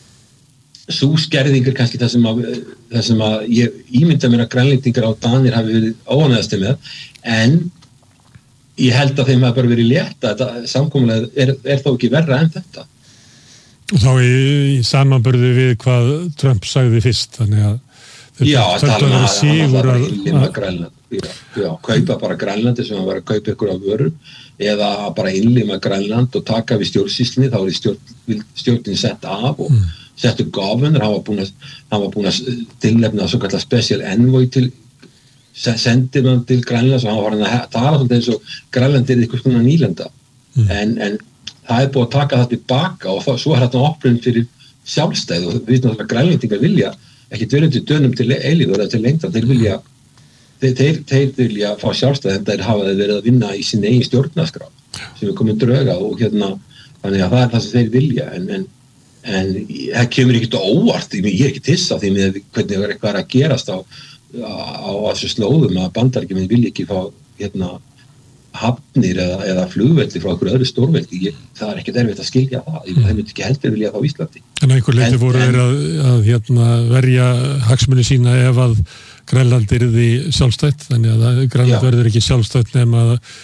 sú skerðing er kannski það sem að, það sem að ég ímynda mér að Grænlendingar á Danir hafi verið óánægðasti með, en ég held að þeim hafi bara verið létta, þetta samkomulega er, er þó ekki verra en þetta. Og þá í, í samanburði við hvað Trump sagði fyrst, þannig að já, þetta tala um að sigur að, að Grænland, já, já, kaupa bara Grænlandi sem að vera að kaupa ykkur á vöru eða bara innlima Grænland og taka við stjórnsýslunni, þá er stjórn, stjórnin sett af og mm. sett upp governor, hann var búin að, hann var búin að tilnefna svo kallar special envoy til sendir hann til Grænland og hann var hann að tala svolítið eins og Grænland er eitthvað svona nýlenda mm. en, en það er búið að taka það tilbaka og það, svo er þetta opnum fyrir sjálfstæð og við veitum að Grænlendingar vilja ekki verið til dönum til eilífur eða til lengta, þeir vilja þeir, þeir, þeir vilja fá sjálfstæð en þeir hafa þeir verið að vinna í sinni eigin stjórnarskrá sem er komið drauga og hérna þannig að það er það sem þeir vilja en, en, en það kemur ekkert óvart ég er ekki tissa því með hvernig það er eitthvað að gerast á, á, á þessu slóðum að Bandaríkjamenn vilja ekki fá hérna hafnir eða, eða flugvelli frá einhverju öðru stórveldi, ég, það er ekkert erfitt að skilja það, mm. það myndi ekki heldur vilja það á Íslandi. En einhver leiti voru þeir að, að hérna, verja hagsmuni sína ef að Grænland yrði sjálfstætt, þannig að Grænland verður ekki sjálfstætt nema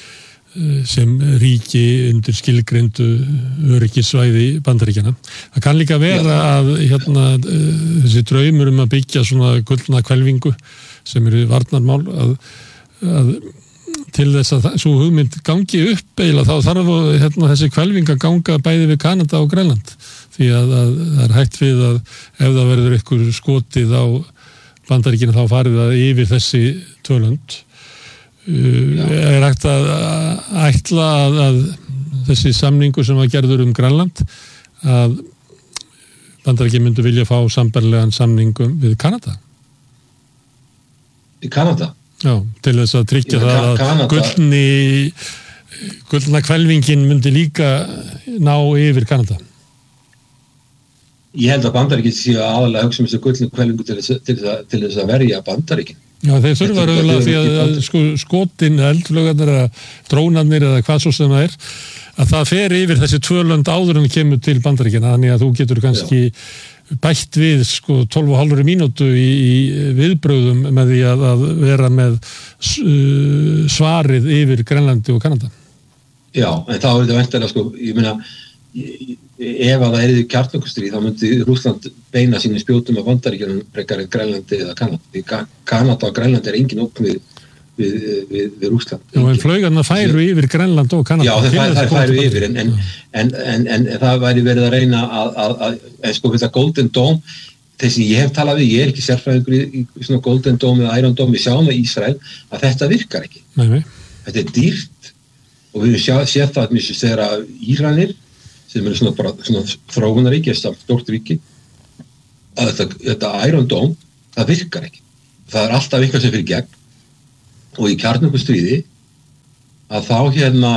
sem ríki undir skilgreindu öryggissvæði Bandaríkjanna. Það kann líka vera Já. að hérna, þessi draumur um að byggja svona gullna hvelfingu sem eru varnarmál að, að til þess að svo hugmynd gangi upp eiginlega þá þarf hérna, þessi hvelfing að ganga bæði við Kanada og Grænland því að, að það er hægt við að ef það verður einhver skotið á Bandaríkina þá farið það yfir þessi tvölönd uh, er hægt að ætla að, að þessi samningu sem var gerður um Grænland að Bandaríkin myndu vilja fá sambarlegan samningum við Kanada í Kanada? Já, til þess að tryggja Já, það að gullni, gullna hvelfingin myndi líka ná yfir Kanada. Ég held að Bandaríkin séu aðalega hugsa um þessu gullnu hvelfingu til þess, til, þess, til þess að verja Bandaríkin. Já, þeir þurfa raunlega því að, að sko, skotin, eldflögarnir eða drónarnir eða hvað svo sem það er, að það fer yfir þessi tvö lönd áður en kemur til Bandaríkina, þannig að þú getur kannski Já. bætt við sko tólf og hálfri mínútu í, í viðbröðum með því að, að vera með uh, svarið yfir Grænlandi og Kanada. Já, en þá er þetta væntanlega sko, ég meina ef að það er kjarnorkustríð þá myndi Rússland beina sínu spjótum af Bandaríkjunum frekar en Grænlandi eða Kanada. Því Kanada og Grænlandi er engin ógn við við, við, við Rússland. Já, en flaugarna færu yfir Grænland og Kanada. Já, það, það færu yfir, en, en, en, en, en það væri verið að reyna að, að, að, að sko þetta Golden Dome, þeir sem ég hef talað við, ég er ekki sérfræðingur í, í svona Golden Dome eða Iron Dome, við sjáum það í Ísrael að þetta virkar ekki. Nei, nei. Þetta er dýrt og við höfum séð það að mjög þegar að Íranir sem eru svona bara svona þróunaríki, stórt ríki, að þetta, þetta Iron Dome, það virkar ekki. Það er alltaf eitthvað sem fyrir gegn og í kjarnorkustríði að þá hérna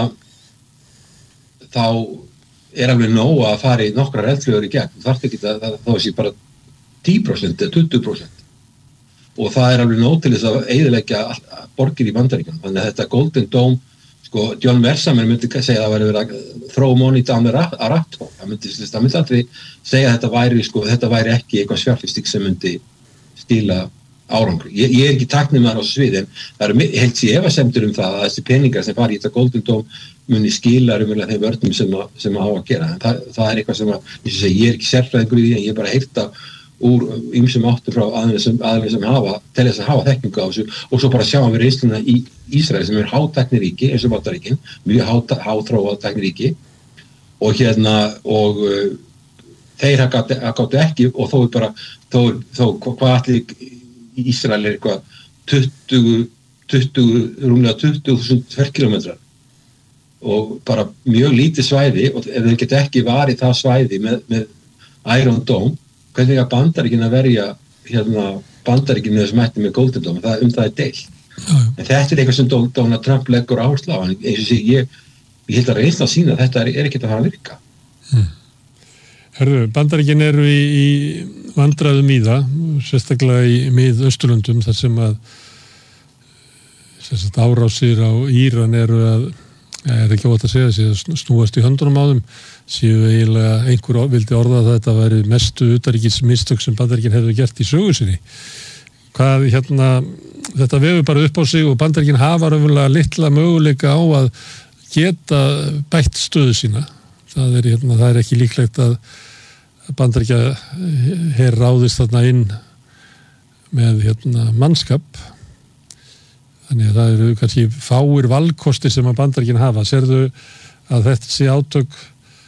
þá er alveg nóg að fara í nokkrar eldflaugar í gegn. Það þarf ekki að það, þá sé bara tíu prósent eða tuttugu prósent og það er alveg nóg til þess að eyðileggja borgir í Bandaríkjunum. Þannig að þetta Golden Dome, sko, John Mersamer myndi segja að það væri verið að throw money down the rat hole. Það myndi, það myndi aldrei segja að þetta væri, sko, þetta væri ekki eitthvað fjárfesting sem myndi stíla árangri. Ég, ég er ekki tæknimaður á þessu sviði en það eru heilt sér efasemtur um það að þessi peningar sem fari í þetta Golden Dome muni skila raunverulega þeim vörnum sem að, sem að á að gera. En það, það er eitthvað sem að, ég, segi, ég er ekki sérfræðingur í því en ég er bara að heyrta úr ýmsum áttum frá aðeins sem, aðeins sem hafa, til þess að hafa þekkingu á þessu og svo bara sjáum við reynsluna í Ísrael sem er hátækniríki eins og Bandaríkin, mjög háþróað tækniríki og hérna og uh, þeir gátu ekki og þó er bara, þó, þó hvað allir Ísrael er eitthvað tuttugu, tuttugu, rúmlega tuttugu þúsund ferkílómetrar og bara mjög lítið svæði og ef þeir geta ekki varið það svæði með, með Iron Dome, hvernig að Bandaríkin að verja hérna Bandaríkin með þessum hætti með Golden Dome, það, um það er deilt. En þetta er eitthvað sem Donald Trump leggur áherslu á, en eins og sé, ég, ég held að reynsla að sína að þetta er, er ekki að fara að virka. Hmm. Herðu, Bandaríkin eru í, í vandræðum í það, sérstaklega í Mið-Austurlöndum, þar sem að sem sagt, árásir á Íran eru að, er ekki óvægt að segja, séu snúast í höndunum á þeim, séu eiginlega einhver vildi orða að þetta væri mestu utanríkismistök sem Bandaríkin hefur gert í sögu sinni. Hvað hérna, þetta vefur bara upp á sig og Bandaríkin hafa raunverulega litla möguleika á að geta bætt stöðu sína. Það er, hérna, það er ekki líklegt að Bandaríkja her ráðist þarna inn með hérna, mannskap. Þannig að það eru kannski fáir valkostir sem að Bandaríkin hafa. Sérðu að þetta sé átök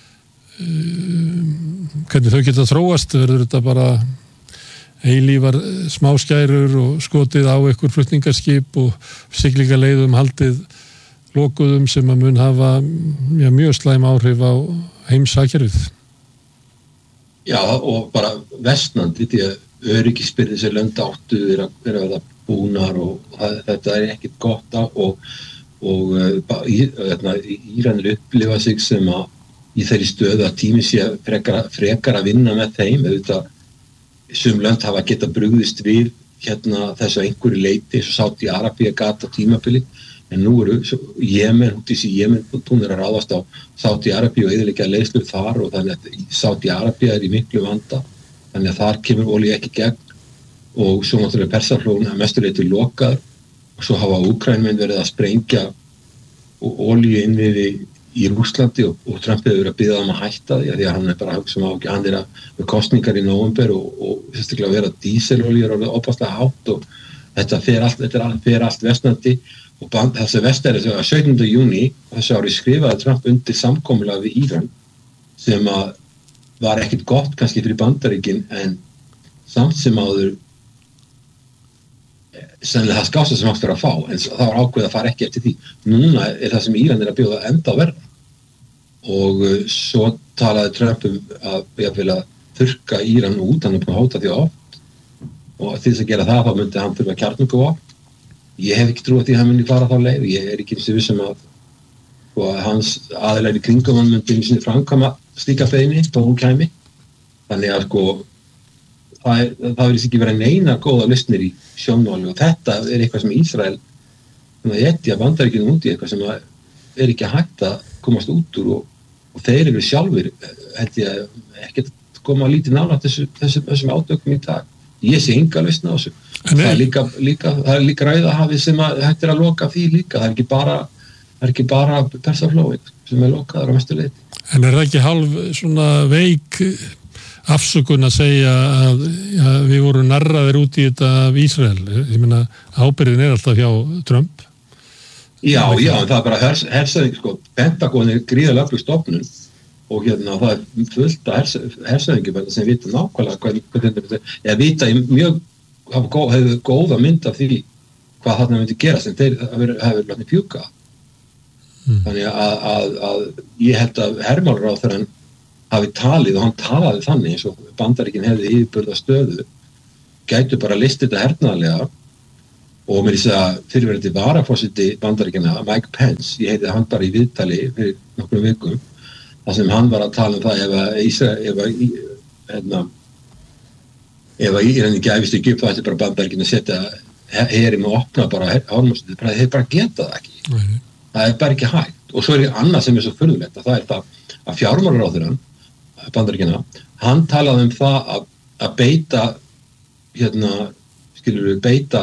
hvernig þau geta þróast, verður þetta bara eilífar smáskærur og skotið á einhver flutningarskip og siglingaleiðum haldið lokuðum sem að mun hafa ja, mjög slæm áhrif á heimsakjörfið. Já og bara vestnandi því að öryggisbyrði sem lönd áttu er að vera búnar og það, þetta er ekkert gott á og, og uh, Íranir upplifa sig sem að í þeirri stöðu að tími sé frekar, frekar að vinna með þeim auðvitað sum lönd hafa geta brugðist við hérna þessu einhverju leiti eins og Sádi Arabía gat á tímabili en nú eru Jemen, út í þessi Jemen hún er að ráðast á Sádi Arabíu og eyðileggja leiðslur þar og þannig að Sádi Arabía er í miklu vanda þannig að þar kemur olíu ekki gegn og svo náttúrulega Persaflóðin að mestuleyti lokaður og svo hafa Úkraínmenn verið að sprengja olíu inn við í Rússlandi og, og Trump hefur verið að biðja um að hætta því að því að hann er bara að hugsa um á ekki hann er að með kosningar í nóvember og, og sérstaklega að vera díselolíur og opaslega hátt og þetta fer allt, þetta er, fer allt vestnandi og band, þessi vestæri sem að sautjánda júní þessu ári skrifaði Trump undir samkomulag við Íran sem að var ekkert gott kannski fyrir Bandaríkin en samt sem áður sennilega það skásta sem átt fyrir að fá en það var ákveð að fara ekki eftir því núna er það sem Íran er að bjóða enda að verða og uh, svo talaði Trump um að ég vil að þurrka Íran út, hann er búin að hóta því oft og til þess að gera það þá myndi hann þurfa kjarnorkuvopn. Ég hef ekki trú að því að hann myndi fara þá leið og ég er ekki eins og vissum að og hans aðilar í kringum hann myndi eins og framkvæma slíka beiðni þá hún kæmi þannig að sko það, er, það verður ekki verið neina góða lausnir í sjónmáli og þetta er eitthvað sem Ísrael ég ætti að Bandaríkjunum út í eitthvað sem er ekki hægt að komast út úr og, og þeir eru sjálfur held ég að ekki koma lítið nálægt þessu, þessu, þessum átökum í dag. Ég sé enga lausn á þessu. Það er líka, líka, það er líka Rauðahafið sem að, hægt er að loka því líka. Það er ekki bara, það er ekki bara Persaflóið sem er lokaður á mestu leyti. En er það ekki hálf svona veik afsökun að segja að ja, við vorum narraðir út í þetta af Ísrael? Ég meina, ábyrgðin er alltaf hjá Trump. Já, já, en það er bara hers, hersaðing, sko, Pentagon er gríðarlega öflug stofnun og hérna það er fullt af hersöðingjum sem vita nákvæmlega hvað, hvað þetta er, eða vita í mjög hafa gó, hefur góða mynd af því hvað þarna myndi gerast, en þeir hafa verið látni fjúka. Mm. Þannig að, að, að ég held að hermálaráðherrann hafi talið, og hann talaði þannig eins og Bandaríkin hefði yfirburða stöðu, gætu bara listið þetta hernaðarlega, og mér þess að fyrirverandi varaforseti Bandaríkjanna, Mike Pence, ég heiti hann bara í viðtali fyrir nokkrum vikum, þar sem hann var að tala um það ef að Ísrael, ef að hérna, ef að Íranin gæfist ekki upp, það er bara Bandaríkin að setja herinn og opna bara hármúsið, þeir bara geta það ekki. Nei. Það er bara ekki hægt. Og svo er annað sem er svo furðulegt, að það er það að fjármálaráðherrann Bandaríkjanna, hann talaði um það að, að beita hérna, skilur við, beita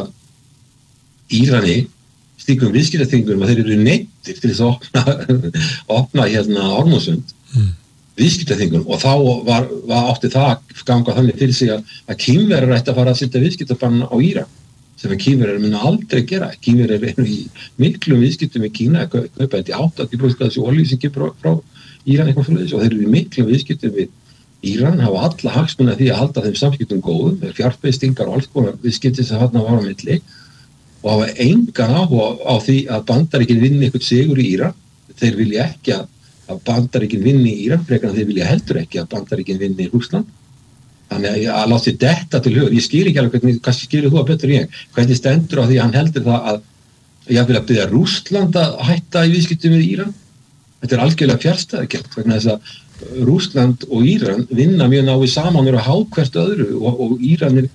Írani slíkum viðskiptaþvingunum að þeir eru neyddir til þess að opna, opna hérna Hormúsund mm. viðskiptaþvingunum, og þá var, var átti það að ganga þannig fyrir sig að, að Kínverjar ætti að fara að setja viðskiptabann á Íran, sem að Kínverjar muni aldrei gera. Kínverjar eru í miklum viðskiptum í Kína, að kaupa þetta í áttatíu prósent þessu olíu sem kemur frá, frá Íran eitthvað fyrir þessu, og þeir eru í miklum viðskiptum við Íran, hafa alla hagsmuna því að halda þeim samskiptum góðum, þeir fjárfestingar og alls konar viðskipti sem þarna var á milli, og hafa engan áhuga á því að Bandaríkin vinni eitthvað sigur í Íran. Þeir vilja ekki að, að Bandaríkin vinni í Íran, frekar en þeir vilja heldur ekki að Bandaríkin vinni í Rússland. Þannig að, að láta sér detta til hugur. Ég skil ekki alveg hvernig, kannski skilur þú að betur ég, hvernig stendur á því að hann heldur það að ég vil að byrja Rússland að hætta í viðskiptum við Íran. Þetta er algjörlega fjárstæðukennt, vegna þess að Rússland og Íran vinna mjög náið saman og hafa hvert öðru, og, og Íranir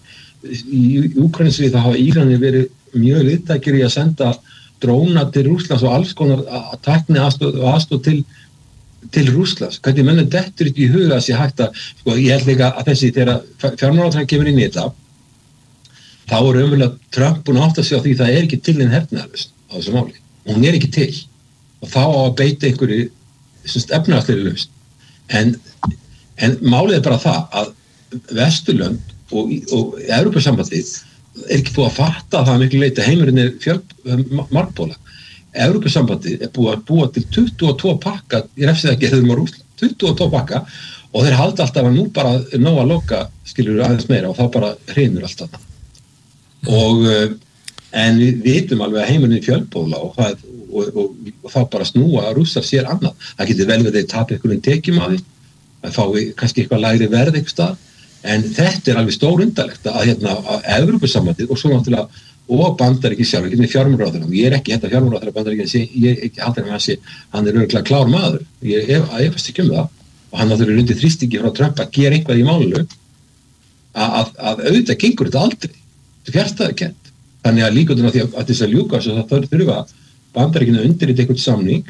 í Úkraínu þá hafa Íranir verið mjög liðtækir í að senda dróna til Rússlands og alls konar að tækni aðstóð og aðstóð til, til Rússlands. Hvernig mennum dettur þetta í huga að sé hægt að, sko, ég held líka að þessi þegar fjármálaráðherrann kemur inn í þetta, þá er umverulega Trump búin að átta sig á því það er ekki til einn hernaðarlausn á þessu máli. Og hún er ekki til. Og þá á að beita einhverju efnahagslegri lausn. En, en málið er bara það að Vesturlönd og, og Evrópusambandið er ekki búið að fatta að það er miklu leyti heimurinn er fjölp margbóla. Evrópusambandið er búið að búa til tuttugu og tvo pakka í refsiðagerðum á Rússland, tuttugu og tvo pakka, og þeir halda alltaf að nú bara ná að loka, skilur aðeins meira, og þá bara hreinur allt annað. Og en við vitum alveg að heimurinn er fjölbóla, og, það, og, og, og þá bara snúa að Rússar sér annað. Það getur vel við þeir tapa einhverjum tekjum af því, að fá kannski eitthvað lægri verð einhver stað. En þetta er alveg stór undarlegt að hérna að Evrópusambandið og svo náttúrulega og Bandaríkin sjálf, ekki með fjármálaráðherrann. Ég er ekki þetta fjármálaráðherra Bandaríkin, ég er ekki haldur með hans, hann er örugglega klár maður. Ég er fast ekki um það, og hann náttúrulega undir þrýstingi frá Trump að gera eitthvað í málinu, að, að, að auðvitað gengur þetta aldrei. Þetta er fjarstæðukennt. Þannig að líkundum á því að, að þess að ljúka svo það þurfa Bandaríkin að undirrita einhvern samning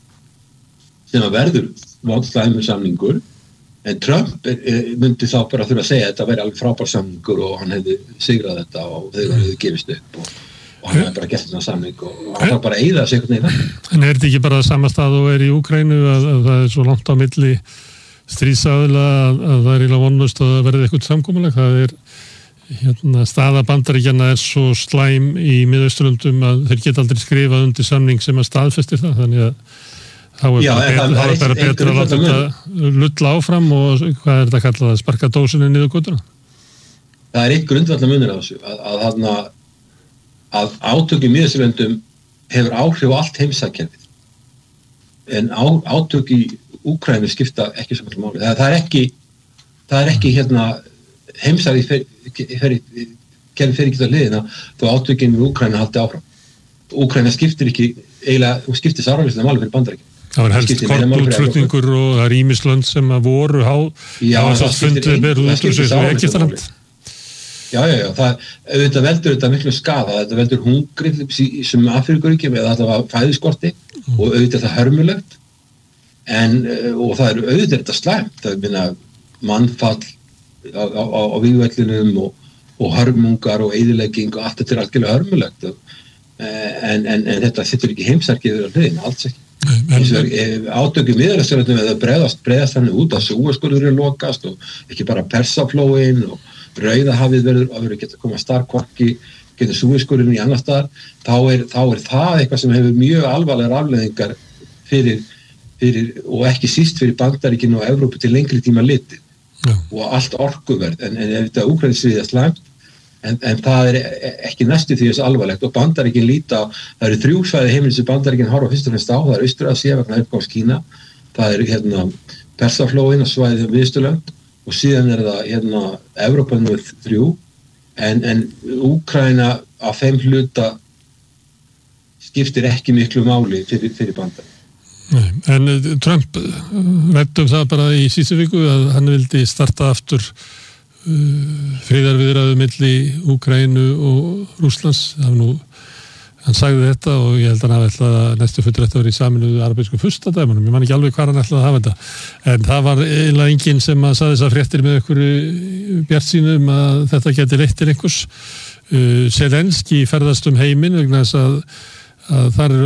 sem að verður mótslæmur samningur. En Trump er, er, myndi þá bara þurfa að segja að þetta væri alveg frábær samningur og hann hefði sigrað þetta og þeir hefði gefist upp og, og hann hefði bara gert þetta samning og hann þarf bara að eyða sig einhvern veginn. En er þetta ekki bara sama stað og er í Úkraínu að, að það er svo langt á milli stríðsaðila að, að það er í vonlaust að það verði eitthvað samkomulag? Það er hérna, staða Bandaríkjanna er svo slæm í Miðausturlöndum að þeir geta aldrei skrifað undir samning sem að staðfestir það, þannig að þá er Já, bara, bet, það, er bara betra að láta þetta lulla áfram og hvað er þetta kallað að sparka dósinni niður götuna? Það er eitt grundvallar munur á þessu að, að, að, að átök í Miðausturlöndum hefur áhrif á allt heimsækjafið en á, átök í Úkraínu skipta ekki svo miklu máli. Það, það er ekki það er ekki hérna heimsækjafið fer ekki á hliðina þó átökin í Úkraínu haldi áfram. Úkraína skiptir ekki eiginlega, hún skiptir sáralislega máli fyrir Bandaríkin. Það var helst kornútflutningur og það er ýmislönd sem að voru há, já, það var svo fundið verið út úr þessu Egyptaland. Já, já, já, það auðvitað veldur þetta miklu skada, þetta veldur hungrið sem Afríkuríkjum eða þetta var fæðiskorti mm. og auðvitað það hörmulegt en og það eru auðvitað þetta slæmt, það er minna mannfall á, á, á, á vígvellinum og, og hörmungar og eyðilegging og allt þetta er algjörlega hörmulegt en, en, en þetta sittur ekki heimsarkið á hliðina, alls ekki. Átökum miðausturlöndum eða breiðast, breiðast þannig út að Súezskurður er lokast og ekki bara Persaflóin og Rauðahafið verður að vera geta að koma starfkvarki getur Súezskurðurinn í annar staðar þá er, þá er það eitthvað sem hefur mjög alvarlegar afleiðingar fyrir fyrir, og ekki síst fyrir Bandaríkin og Evrópu til lengri tíma litið Já. og allt orkuverð, en, en ef þetta Úkraínustríðið er slæmt, en, en það er ekki næstu því þess alvarlegt og Bandaríkin líta, það eru þrjú svæði heimils sem Bandaríkin horfa fyrst og fremst á, það er Austur-Asía vegna uppgangs Kína, það er hérna Persaflóin og svæðið Miðausturlönd og síðan er það hérna Evrópa númer þrjú, en, en Úkraína á þeim hluta skiptir ekki miklu máli fyrir, fyrir Bandaríkin. Nei, en Trump ræddum það bara í síðustu viku að hann vildi starta aftur uh, friðarviðræðu milli Úkraínu og Rússlands. Það var nú, hann sagði þetta og ég held að hann hafi ætlað að næstu fullrætt að vera í Sameinuðu arabísku furstadæmunum. Ég man ekki alveg hvað hann ætlaði að hafa þetta. En það var eiginlega enginn sem að sagði þess að fréttir með einhverju bjartsýnum að þetta geti leitt til einhvers. Uh, Zelenski ferðast um heiminn vegna þess að, að þar eru